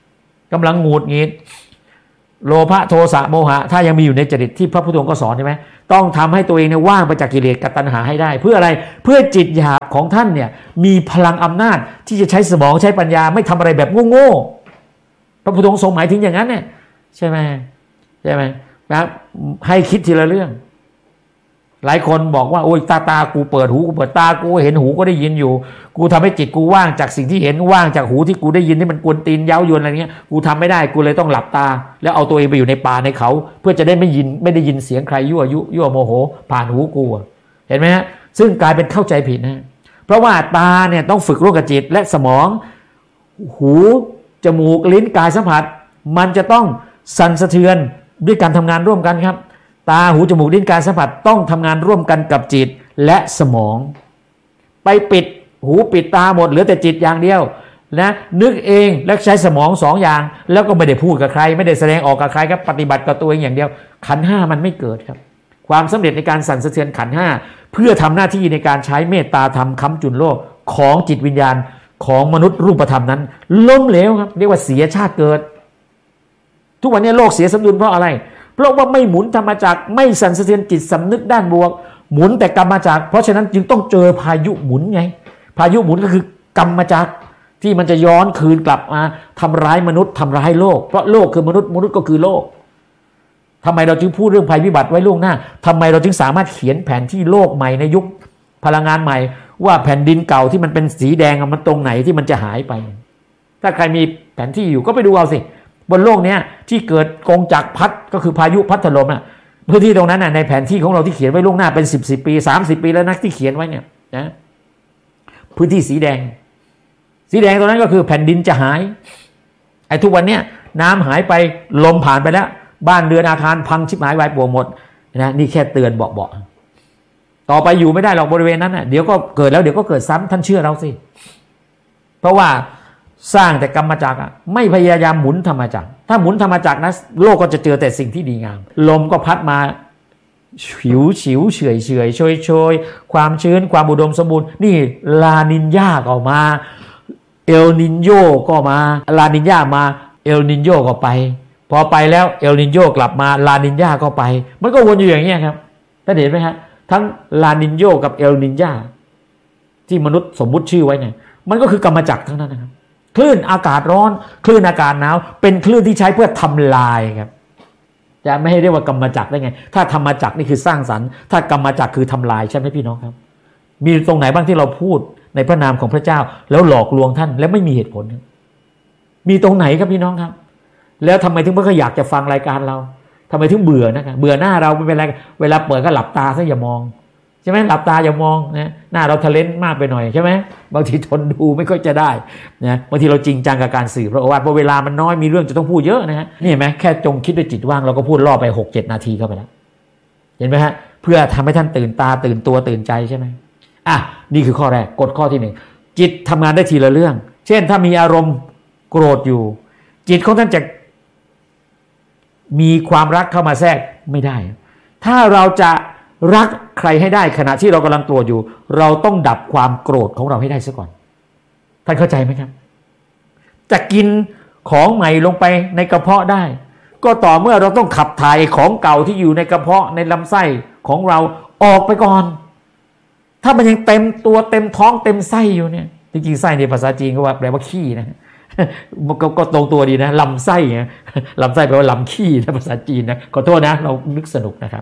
กำลังหงุดหงิดโลภะโทสะโมหะถ้ายังมีอยู่ในจริตที่พระพุทธองค์ก็สอนใช่ไหมต้องทำให้ตัวเองเนี่ยว่างไปจากกิเลสกับตัณหาให้ได้เพื่ออะไรเพื่อจิตหยาบของท่านเนี่ยมีพลังอำนาจที่จะใช้สมองใช้ปัญญาไม่ทำอะไรแบบโง่ๆพระพุทธองค์ทรงหมายถึงอย่างนั้นเนี่ยใช่ไหมนะครับให้คิดทีละเรื่องหลายคนบอกว่าโอ้ยตากูเปิดหูกูเปิดตากูเห็นหูก็ได้ยินอยู่กูทำให้จิตกูว่างจากสิ่งที่เห็นว่างจากหูที่กูได้ยินที่มันกวนตีนเย้ายวนอะไรเงี้ยกูทำไม่ได้กูเลยต้องหลับตาแล้วเอาตัวเองไปอยู่ในป่าในเขาเพื่อจะได้ไม่ได้ยินเสียงใครยั่วโมโหผ่านหูกูเห็นไหมฮะซึ่งกลายเป็นเข้าใจผิดนะเพราะว่าตาเนี่ยต้องฝึกร่วมกับจิตและสมองหูจมูกลิ้นกายสัมผัสมันจะต้องสั่นสะเทือนด้วยการทำงานร่วมกันครับตาหูจมูกลิ้นกายสัมผัสต้องทำงานร่วมกันกับจิตและสมองไปปิดหูปิดตาหมดเหลือแต่จิตอย่างเดียวนะนึกเองและใช้สมอง2อย่างแล้วก็ไม่ได้พูดกับใครไม่ได้แสดงออกกับใครครับปฏิบัติกับตัวเองอย่างเดียวขันธ์5มันไม่เกิดครับความสำเร็จในการสั่นสะเทือนขันธ์5เพื่อทำหน้าที่ในการใช้เมตตาธรรมค้ำจุนโลกของจิตวิญญาณของมนุษย์รูปธรรมนั้นล้มเหลวครับเรียกว่าเสียชาติเกิดทุกวันนี้โลกเสียสมดุลเพราะอะไรเพราะว่าไม่หมุนธรรมจักรไม่สั่นสะเทือนจิตสำนึกด้านบวกหมุนแต่กรรมจักรเพราะฉะนั้นจึงต้องเจอพายุหมุนไงพายุหมุนก็คือกรรมจักรที่มันจะย้อนคืนกลับมาทำร้ายมนุษย์ทำร้ายโลกเพราะโลกคือมนุษย์ก็คือโลกทำไมเราจึงพูดเรื่องภัยพิบัติไว้ล่วงหน้าทำไมเราจึงสามารถเขียนแผนที่โลกใหม่ในยุคพลังงานใหม่ว่าแผ่นดินเก่าที่มันเป็นสีแดงมันตรงไหนที่มันจะหายไปถ้าใครมีแผนที่อยู่ก็ไปดูเอาสิบนโลกเนี้ยที่เกิดกงจักรพัดก็คือพายุพัดถล่มน่ะพื้นที่ตรงนั้นน่ะในแผนที่ของเราที่เขียนไว้ล่วงหน้าเป็น10ปี30ปีแล้วนะที่เขียนไว้เนี่ยนะพื้นที่สีแดงตรงนั้นก็คือแผ่นดินจะหายไอ้ทุกวันเนี้ยน้ำหายไปลมผ่านไปแล้วบ้านเรือนอาคารพังชิบหายวายป่วงหมดนะนี่แค่เตือนเบาๆต่อไปอยู่ไม่ได้หรอกบริเวณนั้นน่ะเดี๋ยวก็เกิดแล้วเดี๋ยวก็เกิดซ้ำท่านเชื่อเราสิเพราะว่าสร้างแต่กรรมจักรไม่พยายามหมุนธรรมจักรถ้าหมุนธรรมจักรนะโลกก็จะเจอแต่สิ่งที่ดีงามลมก็พัดมาฉิวเฉยโชยความชื้นความอุดมสมบูรณ์นี่ลานินญาก็มาเอลนินโยก็มาลานินญามาเอลนินโยก็ไปพอไปแล้วเอลนินโยกลับมาลานินญาก็ไปมันก็วนอยู่อย่างนี้ครับท่านเห็นไหมฮะทั้งลานินโยกับเอลนินญาที่มนุษย์สมมุติชื่อไว้เนี่ยมันก็คือกรรมจักรทั้งนั้นนะครับคลื่นอากาศร้อนคลื่นอากาศหนาวเป็นคลื่นที่ใช้เพื่อทำลายครับจะไม่ให้เรียกว่ากรรมจักรได้ไงถ้าธรรมจักรนี่คือสร้างสรรค์ถ้ากรรมจักรคือทำลายใช่ไหมพี่น้องครับมีตรงไหนบ้างที่เราพูดในพระนามของพระเจ้าแล้วหลอกลวงท่านและไม่มีเหตุผลมีตรงไหนครับพี่น้องครับแล้วทำไมถึงไม่ค่อยอยากจะฟังรายการเราทำไมถึงเบื่อนะครับเบื่อหน้าเราไม่เป็นไรเวลาเปิดก็หลับตาซะอย่ามองใช่ไหมหลับตาอย่ามองนะหน้าเราทะเลนมากไปหน่อยใช่ไหมบางทีทนดูไม่ค่อยจะได้นะบางทีเราจริงจังกับการสื่อเพราะว่าเวลามันน้อยมีเรื่องจะต้องพูดเยอะนะฮะนี่เห็นไหมแค่จงคิดด้วยจิตว่างเราก็พูดล่อไป 6-7 นาทีเข้าไปแล้วเห็นไหมฮะเพื่อทำให้ท่านตื่นตาตื่นตัวตื่นใจใช่ไหมนี่คือข้อแรกกฎข้อที่1จิตทำงานได้ทีละเรื่องเช่นถ้ามีอารมณ์โกรธอยู่จิตของท่านจะมีความรักเข้ามาแทรกไม่ได้ถ้าเราจะรักใครให้ได้ขณะที่เรากำลังโกรธอยู่เราต้องดับความโกรธของเราให้ได้ซะก่อนท่านเข้าใจไหมครับจะกินของใหม่ลงไปในกระเพาะได้ก็ต่อเมื่อเราต้องขับถ่ายของเก่าที่อยู่ในกระเพาะในลำไส้ของเราออกไปก่อนถ้ามันยังเต็มตัวเต็มท้องเต็มไส้อยู่เนี่ยจริงๆไส้ในภาษาจีนก็ว่าแปลว่าขี้นะก็ตรงตัวดีนะลำไส้ไงลำไส้แปลว่าลำขี้นะภาษาจีนนะขอโทษนะเรานึกสนุกนะครับ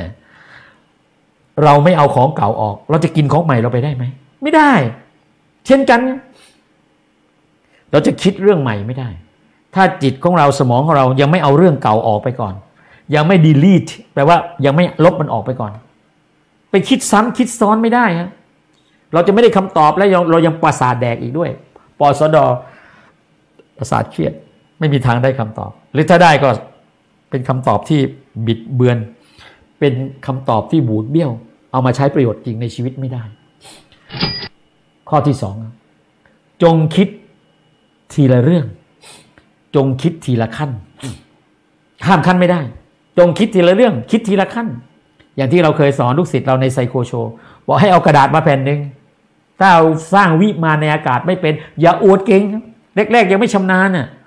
เราไม่เอาของเก่าออกเราจะกินของใหม่เราไปได้ไหมไม่ได้เช่นกันเราจะคิดเรื่องใหม่ไม่ได้ถ้าจิตของเราสมองของเรายังไม่เอาเรื่องเก่าออกไปก่อนยังไม่ delete แปลว่ายังไม่ลบมันออกไปก่อนไปคิดซ้ำคิดซ้อนไม่ได้ฮะเราจะไม่ได้คำตอบและเรายังประสาทแดกอีกด้วยปสดประสาทเครียดไม่มีทางได้คำตอบหรือถ้าได้ก็เป็นคำตอบที่บิดเบือนเป็นคำตอบที่บูดเบี้ยวเอามาใช้ประโยชน์จริงในชีวิตไม่ได้ข้อที่2จงคิดทีละเรื่องจงคิดทีละขั้นข้ามขั้นไม่ได้จงคิดทีละเรื่องคิดทีละขั้นอย่างที่เราเคยสอนลูกศิษย์เราในไซโคโชว์บอกให้เอากระดาษมาแผ่นนึงถ้าเอาสร้างวิมานในอากาศไม่เป็นอย่าอวดเก่งแรกๆยังไม่ชำนาญน่ะ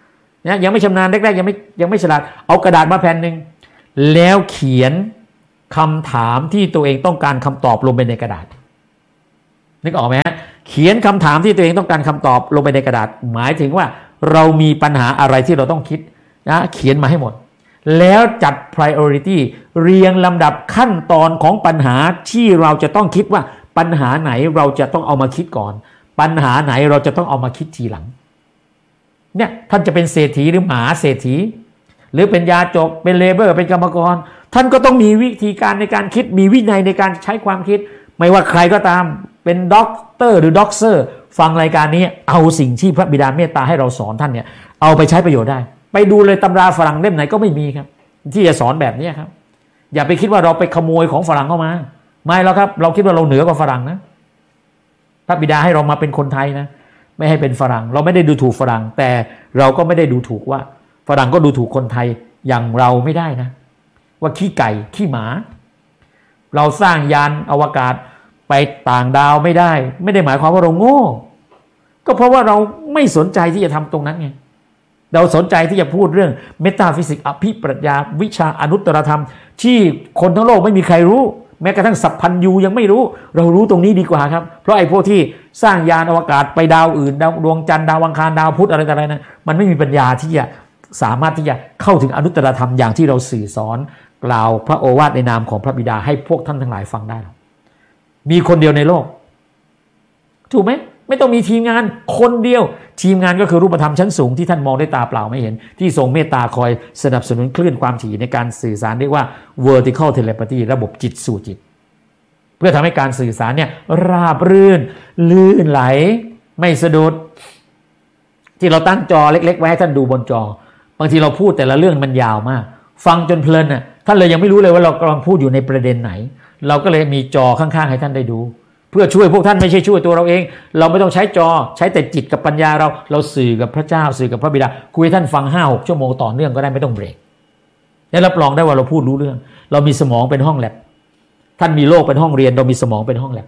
นะยังไม่ชำนาญแรกๆยังไม่ฉลาดเอากระดาษมาแผ่นหนึ่งแล้วเขียนคำถามที่ตัวเองต้องการคำตอบลงไปในกระดาษนึกออกไหมฮะเขียนคำถามที่ตัวเองต้องการคำตอบลงไปในกระดาษหมายถึงว่าเรามีปัญหาอะไรที่เราต้องคิดนะเขียนมาให้หมดแล้วจัด priority เรียงลำดับขั้นตอนของปัญหาที่เราจะต้องคิดว่าปัญหาไหนเราจะต้องเอามาคิดก่อนปัญหาไหนเราจะต้องเอามาคิดทีหลังเนี่ยท่านจะเป็นเศรษฐีหรือมหาเศรษฐีหรือเป็นยาจกเป็นเลเบอร์เป็นกรรมกรท่านก็ต้องมีวิธีการในการคิดมีวินัยในการใช้ความคิดไม่ว่าใครก็ตามเป็นด็อกเตอร์หรือด็อกเซอร์ฟังรายการนี้เอาสิ่งที่พระบิดาเมตตาให้เราสอนท่านเนี่ยเอาไปใช้ประโยชน์ได้ไปดูเลยตำราฝรั่งเล่มไหนก็ไม่มีครับที่จะสอนแบบนี้ครับอย่าไปคิดว่าเราไปขโมยของฝรั่งเข้ามาไม่แล้วครับเราคิดว่าเราเหนือกว่าฝรั่งนะพระบิดาให้เรามาเป็นคนไทยนะไม่ให้เป็นฝรั่งเราไม่ได้ดูถูกฝรั่งแต่เราก็ไม่ได้ดูถูกว่าฝรั่งก็ดูถูกคนไทยอย่างเราไม่ได้นะว่าขี้ไก่ขี้หมาเราสร้างยานอวกาศไปต่างดาวไม่ได้หมายความว่าเราโง่ก็เพราะว่าเราไม่สนใจที่จะทำตรงนั้นไงเราสนใจที่จะพูดเรื่องเมตาฟิสิกส์อภิปรัชญาวิชาอนุตตรธรรมที่คนทั้งโลกไม่มีใครรู้แม้กระทั่งสัพพัญญูยังไม่รู้เรารู้ตรงนี้ดีกว่าครับเพราะไอ้พวกที่สร้างยานอวกาศไปดาวอื่นดวงจันทร์ดาวอังคารดาวพุธอะไรต่ออะไรนะมันไม่มีปัญญาที่จะสามารถที่จะเข้าถึงอนุตตรธรรมอย่างที่เราสื่อสอนกล่าวพระโอวาทในนามของพระบิดาให้พวกท่านทั้งหลายฟังได้มีคนเดียวในโลกถูกไหมไม่ต้องมีทีมงานคนเดียวทีมงานก็คือรูปธรรมชั้นสูงที่ท่านมองด้วยตาเปล่าไม่เห็นที่ทรงเมตตาคอยสนับสนุนคลื่นความถี่ในการสื่อสารเรียกว่า vertical telepathy ระบบจิตสู่จิตเพื่อทำให้การสื่อสารเนี่ยราบรื่นลื่นไหลไม่สะดุดที่เราตั้งจอเล็กๆไว้ให้ท่านดูบนจอบางทีเราพูดแต่ละเรื่องมันยาวมากฟังจนเพลินน่ะท่านเลยยังไม่รู้เลยว่าเรากำลังพูดอยู่ในประเด็นไหนเราก็เลยมีจอข้างๆให้ท่านได้ดูเพื่อช่วยพวกท่านไม่ใช่ช่วยตัวเราเองเราไม่ต้องใช้จอใช้แต่จิตกับปัญญาเราสื่อกับพระเจ้าสื่อกับพระบิดาคุยให้ท่านฟัง 5-6 ชั่วโมงต่อเนื่องก็ได้ไม่ต้องเบรกและรับรองได้ว่าเราพูดรู้เรื่องเรามีสมองเป็นห้องแลบท่านมีโลกเป็นห้องเรียนเรามีสมองเป็นห้องแลบ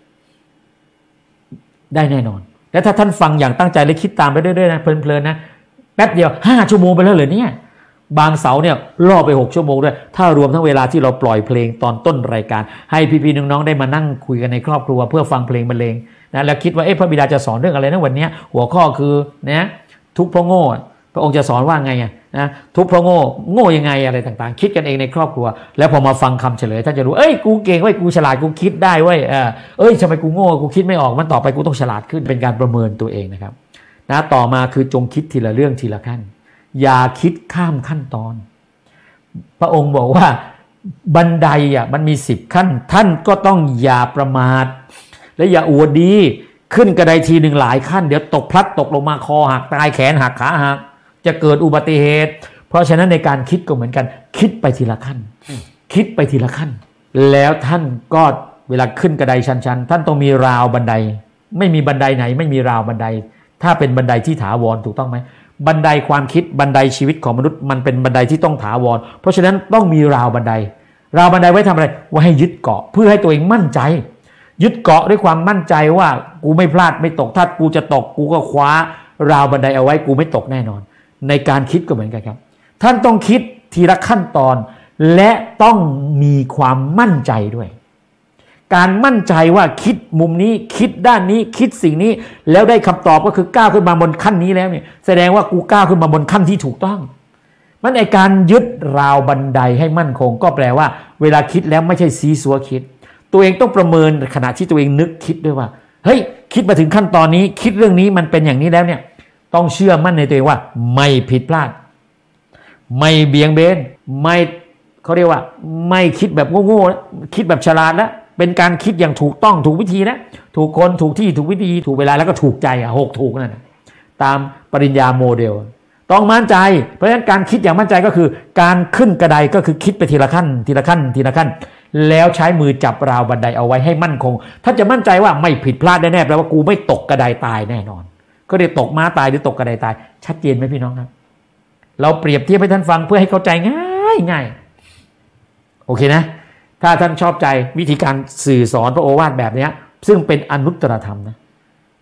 ได้แน่นอนและถ้าท่านฟังอย่างตั้งใจและคิดตามไปเรื่อยๆนะเพลินๆนะแป๊บเดียว5 ชั่วโมงไปแล้วเหรอเนี่ยบางเสาเนี่ยล่อไป6 ชั่วโมงด้วยถ้ารวมทั้งเวลาที่เราปล่อยเพลงตอนต้นรายการให้พี่ๆน้องๆได้มานั่งคุยกันในครอบครัวเพื่อฟังเพลงบรรเลงนะแล้วคิดว่าพระบิดาจะสอนเรื่องอะไรนะวันนี้หัวข้อคือนะทุกข์เพราะโง่พระองค์จะสอนว่าไงนะทุกข์เพราะโง่ยังไงอะไรต่างๆคิดกันเองในครอบครัวแล้วพอมาฟังคำเฉลยท่านจะรู้กูเก่งเว้ยกูฉลาดกูคิดได้เว้ยทำไมกูโง่กูคิดไม่ออกมันต่อไปกูต้องฉลาดขึ้นเป็นการประเมินตัวเองนะครับนะต่อมาคือจงคิดทีละเรื่องทีละขั้นอย่าคิดข้ามขั้นตอนพระองค์บอกว่าบันไดมันมี10 ขั้นท่านก็ต้องอย่าประมาทและอย่าอวดดีขึ้นกระไดทีหนึ่งหลายขั้นเดี๋ยวตกพลัดตกลงมาคอหักตายแขนหักขาหักจะเกิดอุบัติเหตุเพราะฉะนั้นในการคิดก็เหมือนกันคิดไปทีละขั้นคิดไปทีละขั้นแล้วท่านก็เวลาขึ้นกระไดชันๆท่านต้องมีราวบันไดไม่มีบันไดไหนไม่มีราวบันไดถ้าเป็นบันไดที่ถาวรถูกต้องไหมบันไดความคิดบันไดชีวิตของมนุษย์มันเป็นบันไดที่ต้องถาวรเพราะฉะนั้นต้องมีราวบันไดไว้ทำอะไรไว้ให้ยึดเกาะเพื่อให้ตัวเองมั่นใจยึดเกาะด้วยความมั่นใจว่ากูไม่พลาดไม่ตกถ้ากูจะตกกูก็คว้าราวบันไดเอาไว้กูไม่ตกแน่นอนในการคิดก็เหมือนกันครับท่านต้องคิดทีละขั้นตอนและต้องมีความมั่นใจด้วยการมั่นใจว่าคิดมุมนี้คิดด้านนี้คิดสิ่งนี้แล้วได้คำตอบก็คือก้าวขึ้นมาบนขั้นนี้แล้วเนี่ยแสดงว่ากูก้าวขึ้นมาบนขั้นที่ถูกต้องมันไอการยึดราวบันไดให้มั่นคงก็แปลว่าเวลาคิดแล้วไม่ใช่ซีซัวคิดตัวเองต้องประเมินขณะที่ตัวเองนึกคิดด้วยว่าเฮ้ยคิดมาถึงขั้นตอนนี้คิดเรื่องนี้มันเป็นอย่างนี้แล้วเนี่ยต้องเชื่อมั่นในตัวเองว่าไม่ผิดพลาดไม่เบี่ยงเบนไม่เขาเรียกว่าไม่คิดแบบโง่ๆคิดแบบฉลาดแล้วเป็นการคิดอย่างถูกต้องถูกวิธีนะถูกคนถูกที่ถูกวิธีถูกเวลาแล้วก็ถูกใจ6 ถูกนั่นตามปริญญาโมเดลต้องมั่นใจเพราะฉะนั้นการคิดอย่างมั่นใจก็คือการขึ้นกระไดก็คือคิดไปทีละขั้นทีละขั้นทีละขั้นแล้วใช้มือจับราวบันไดเอาไว้ให้มั่นคงถ้าจะมั่นใจว่าไม่ผิดพลาดแน่ๆแปลว่ากูไม่ตกกระไดตายแน่นอนก็ได้ตกม้าตายหรือตกกระไดตายชัดเจนไหมพี่น้องครับเราเปรียบเทียบให้ท่านฟังเพื่อให้เข้าใจง่ายโอเคนะถ้าท่านชอบใจวิธีการสื่อสอนพระโอวาทแบบนี้ซึ่งเป็นอนุตตรธรรมนะ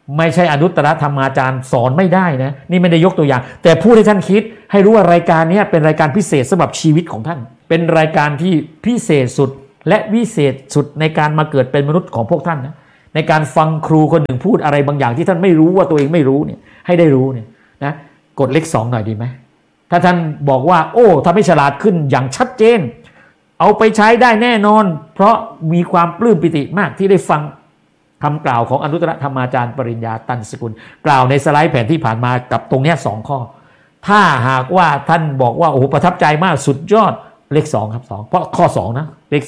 ไม่ใช่อนุตตรธรรมาจารย์สอนไม่ได้นะนี่ไม่ได้ยกตัวอย่างแต่พูดให้ท่านคิดให้รู้ว่ารายการนี้เป็นรายการพิเศษสำหรับชีวิตของท่านเป็นรายการที่พิเศษสุดและวิเศษสุดในการมาเกิดเป็นมนุษย์ของพวกท่านนะในการฟังครูคนหนึ่งพูดอะไรบางอย่างที่ท่านไม่รู้ว่าตัวเองไม่รู้เนี่ยให้ได้รู้เนี่ยนะกดเลข2หน่อยดีไหมถ้าท่านบอกว่าโอ้ทำให้ฉลาดขึ้นอย่างชัดเจนเอาไปใช้ได้แน่นอนเพราะมีความปลื้มปิติมากที่ได้ฟังคำกล่าวของอนุตตรธรรมาจารย์ปริญญาตันสกุลกล่าวในสไลด์แผนที่ผ่านมากับตรงเนี้ย2ข้อถ้าหากว่าท่านบอกว่าโอ้ประทับใจมากสุดยอดเลข2ครับ2เพราะข้อ2นะเลข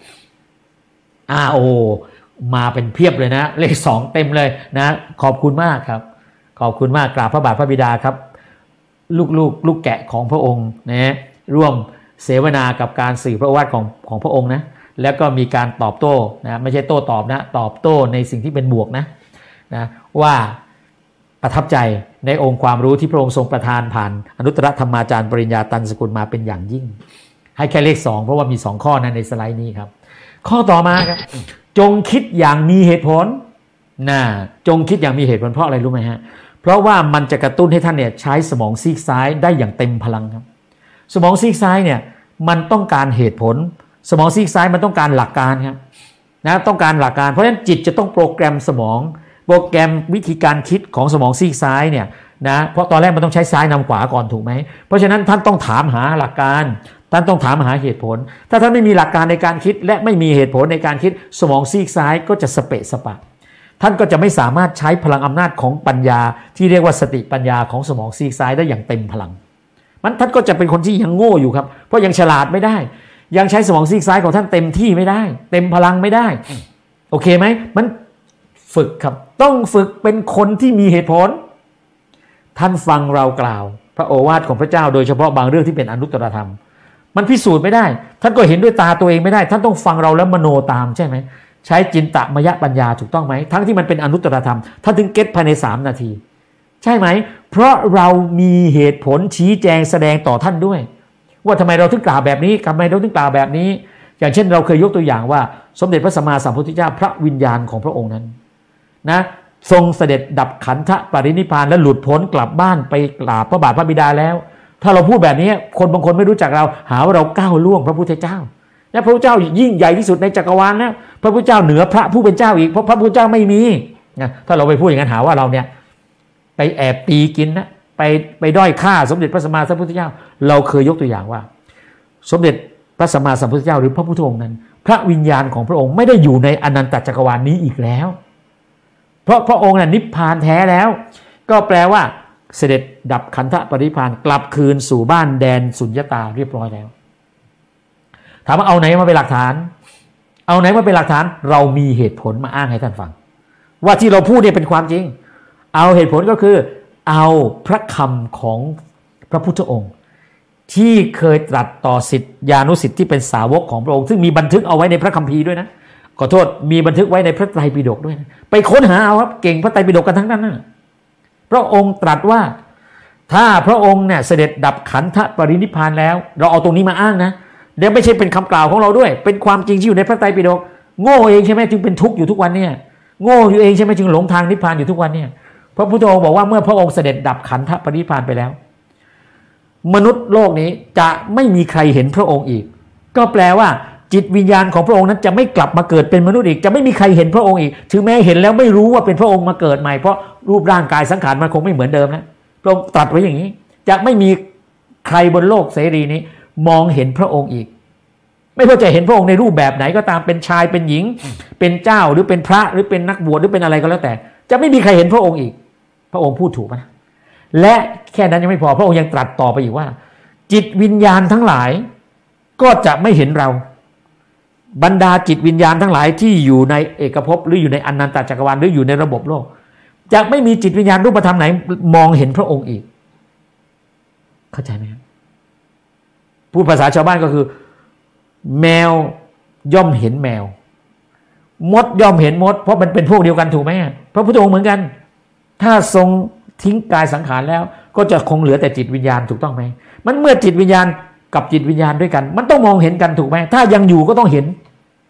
2โอ้มาเป็นเพียบเลยนะเลข2เต็มเลยนะขอบคุณมากครับขอบคุณมากกราบพระบาทพระบิดาครับลูกแกะของพระองค์นะร่วมเสวนากับการสื่อพระวาทของพระองค์นะแล้วก็มีการตอบโต้นะไม่ใช่โต้ตอบนะตอบโต้ในสิ่งที่เป็นบวกนะว่าประทับใจในองค์ความรู้ที่พระองค์ทรงประทานผ่านอนุตตรธรรมาจารย์ปริญญาตันสกุลมาเป็นอย่างยิ่งให้แค่เลข2เพราะว่ามี2ข้อนะในสไลด์นี้ครับข้อต่อมาครับจงคิดอย่างมีเหตุผลจงคิดอย่างมีเหตุผลเพราะอะไรรู้ไหมฮะเพราะว่ามันจะกระตุ้นให้ท่านเนี่ยใช้สมองซีกซ้ายได้อย่างเต็มพลังครับสมองซีกซ้ายเนี่ยมันต้องการเหตุผลสมองซีกซ้ายมันต้องการหลักการครับนะต้องการหลักการเพราะฉะนั้นจิตจะต้องโปรแกรมสมองโปรแกรมวิธีการคิดของสมองซีกซ้ายเนี่ยนะเพราะตอนแรกมันต้องใช้ซ้ายนำขวาก่อนถูกไหมเพราะฉะนั้นท่านต้องถามหาหลักการท่านต้องถามหาเหตุผลถ้าท่านไม่มีหลักการในการคิดและไม่มีเหตุผลในการคิดสมองซีกซ้ายก็จะสเปะสปะท่านก็จะไม่สามารถใช้พลังอำนาจของปัญญาที่เรียกว่าสติปัญญาของสมองซีกซ้ายได้อย่างเต็มพลังมันท่านก็จะเป็นคนที่ยังโง่อยู่ครับเพราะยังฉลาดไม่ได้ยังใช้สมองซีกซ้ายของท่านเต็มที่ไม่ได้เต็มพลังไม่ได้โอเคไหมมันฝึกครับต้องฝึกเป็นคนที่มีเหตุผลท่านฟังเรากล่าวพระโอวาทของพระเจ้าโดยเฉพาะบางเรื่องที่เป็นอนุตตรธรรมมันพิสูจน์ไม่ได้ท่านก็เห็นด้วยตาตัวเองไม่ได้ท่านต้องฟังเราแล้วมโนตามใช่ไหมใช้จินตมยปัญญาถูกต้องไหมทั้งที่มันเป็นอนุตตรธรรมท่านถึงเก็ตภายใน3 นาทีใช่ไหมเพราะเรามีเหตุผลชี้แจงแสดงต่อท่านด้วยว่าทำไมเราถึงกล่าวแบบนี้ทำไมเราถึงกล่าวแบบนี้อย่างเช่นเราเคยยกตัวอย่างว่าสมเด็จพระสัมมาสัมพุทธเจ้าพระวิญญาณของพระองค์นั้นนะทรงเสด็จดับขันธปรินิพพานและหลุดพ้นกลับบ้านไปกราบพระบาทพระบิดาแล้วถ้าเราพูดแบบนี้คนบางคนไม่รู้จักเราหาว่าเราก้าวล่วงพระพุทธเจ้าและพระพุทธเจ้ายิ่งใหญ่ที่สุดในจักรวาลนะพระพุทธเจ้าเหนือพระผู้เป็นเจ้าอีกเพราะพระพุทธเจ้าไม่มีนะถ้าเราไปพูดอย่างนั้นหาว่าเราเนี่ยไปแอบตีกินนะไปด้อยค่าสมเด็จพระสัมมาสัมพุทธเจ้าเราเคยยกตัวอย่างว่าสมเด็จพระสัมมาสัมพุทธเจ้าหรือพระพุทธองค์นั้นพระวิญญาณของพระองค์ไม่ได้อยู่ในอนันตจักรวาลนี้อีกแล้วเพราะพระองค์น่ะนิพพานแท้แล้วก็แปลว่าเสด็จดับขันธปรินิพพานกลับคืนสู่บ้านแดนสุญญตาเรียบร้อยแล้วถามว่าเอาไหนมาเป็นหลักฐานเอาไหนมาเป็นหลักฐานเรามีเหตุผลมาอ้างให้ท่านฟังว่าที่เราพูดเนี่ยเป็นความจริงเอาเหตุผลก็คือเอาพระคำของพระพุทธองค์ที่เคยตรัสต่อศิษยานุศิษย์ที่เป็นสาวกของพระองค์ซึ่งมีบันทึกเอาไว้ในพระคัมภีร์ด้วยนะขอโทษมีบันทึกไว้ในพระไตรปิฎกด้วยนะไปค้นหาเอาครับเก่งพระไตรปิฎกกันทั้งนั้นนะพระองค์ตรัสว่าถ้าพระองค์เนี่ยเสด็จดับขันธปรินิพพานแล้วเราเอาตรงนี้มาอ้างนะเดี๋ยวไม่ใช่เป็นคำกล่าวของเราด้วยเป็นความจริงที่อยู่ในพระไตรปิฎกโง่เองใช่ไหมจึงเป็นทุกข์อยู่ทุกวันเนี่ยโง่อยู่เองใช่ไหมจึงหลงทางนิพพานอยู่ทุกวันเนี่ยพระพุทธองค์บอกว่าเมื่อพระองค์เสด็จดับขันธปรินิพพานไปแล้วมนุษย์โลกนี้จะไม่มีใครเห็นพระองค์อีกก็แปลว่าจิตวิญญาณของพระองค์นั้นจะไม่กลับมาเกิดเป็นมนุษย์อีกจะไม่มีใครเห็นพระองค์อีกถึงแม้เห็นแล้วไม่รู้ว่าเป็นพระองค์มาเกิดใหม่เพราะรูปร่างกายสังขารมันคงไม่เหมือนเดิมนะพระองค์ตรัสไว้อย่างนี้จะไม่มีใครบนโลกเสรีนี้มองเห็นพระองค์อีกไม่ว่าจะเห็นพระองค์ในรูปแบบไหนก็ตามเป็นชายเป็นหญิงเป็นเจ้าหรือเป็นพระหรือเป็นนักบวชหรือเป็นอะไรก็แล้วแต่จะไม่มีใครเห็นพระองค์อีกพระองค์พูดถูกไหมและแค่นั้นยังไม่พอพระองค์ยังตรัสต่อไปอีกว่าจิตวิญญาณทั้งหลายก็จะไม่เห็นเราบรรดาจิตวิญญาณทั้งหลายที่อยู่ในเอกภพหรืออยู่ในอนันตจักรวาลหรืออยู่ในระบบโลกจะไม่มีจิตวิญญาณรูปธรรมไหนมองเห็นพระองค์อีกเข้าใจไหมครับพูดภาษาชาวบ้านก็คือแมวย่อมเห็นแมวมดย่อมเห็นมดเพราะมันเป็นพวกเดียวกันถูกไหมพระพุทธองค์เหมือนกันถ้าทรงทิ้งกายสังขารแล้วก็จะคงเหลือแต่จิตวิญญาณถูกต้องไหมมันเมื่อจิตวิญญาณกับจิตวิญญาณด้วยกันมันต้องมองเห็นกันถูกไหมถ้ายังอยู่ก็ต้องเห็น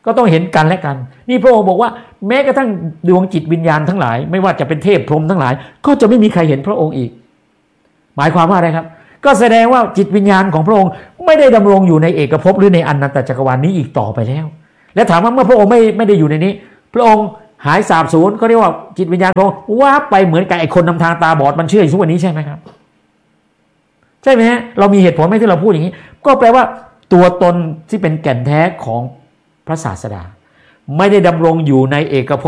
ก็ต้องเห็นกันและกันนี่พระองค์บอกว่าแม้กระทั่งดวงจิตวิญญาณทั้งหลายไม่ว่าจะเป็นเทพพรหมทั้งหลายก็จะไม่มีใครเห็นพระองค์อีกหมายความว่าอะไรครับก็แสดงว่าจิตวิญญาณของพระองค์ไม่ได้ดำรงอยู่ในเอกภพหรือในอนันตจักรวาลนี้อีกต่อไปแล้วและถามว่าเมื่อพระองค์ไม่ได้อยู่ในนี้พระองค์หายสาบสูญก็เรียกว่าจิตวิญญาณพระองค์ว่าไปเหมือนกับไอ้คนนำทางตาบอดมันเชื่ออยู่ทุกวันนี้ใช่ไหมครับใช่ไหมฮะเรามีเหตุผลไหมที่เราพูดอย่างนี้ก็แปลว่าตัวตนที่เป็นแก่นแท้ของพระศาสดาไม่ได้ดำรงอยู่ในเอกภพ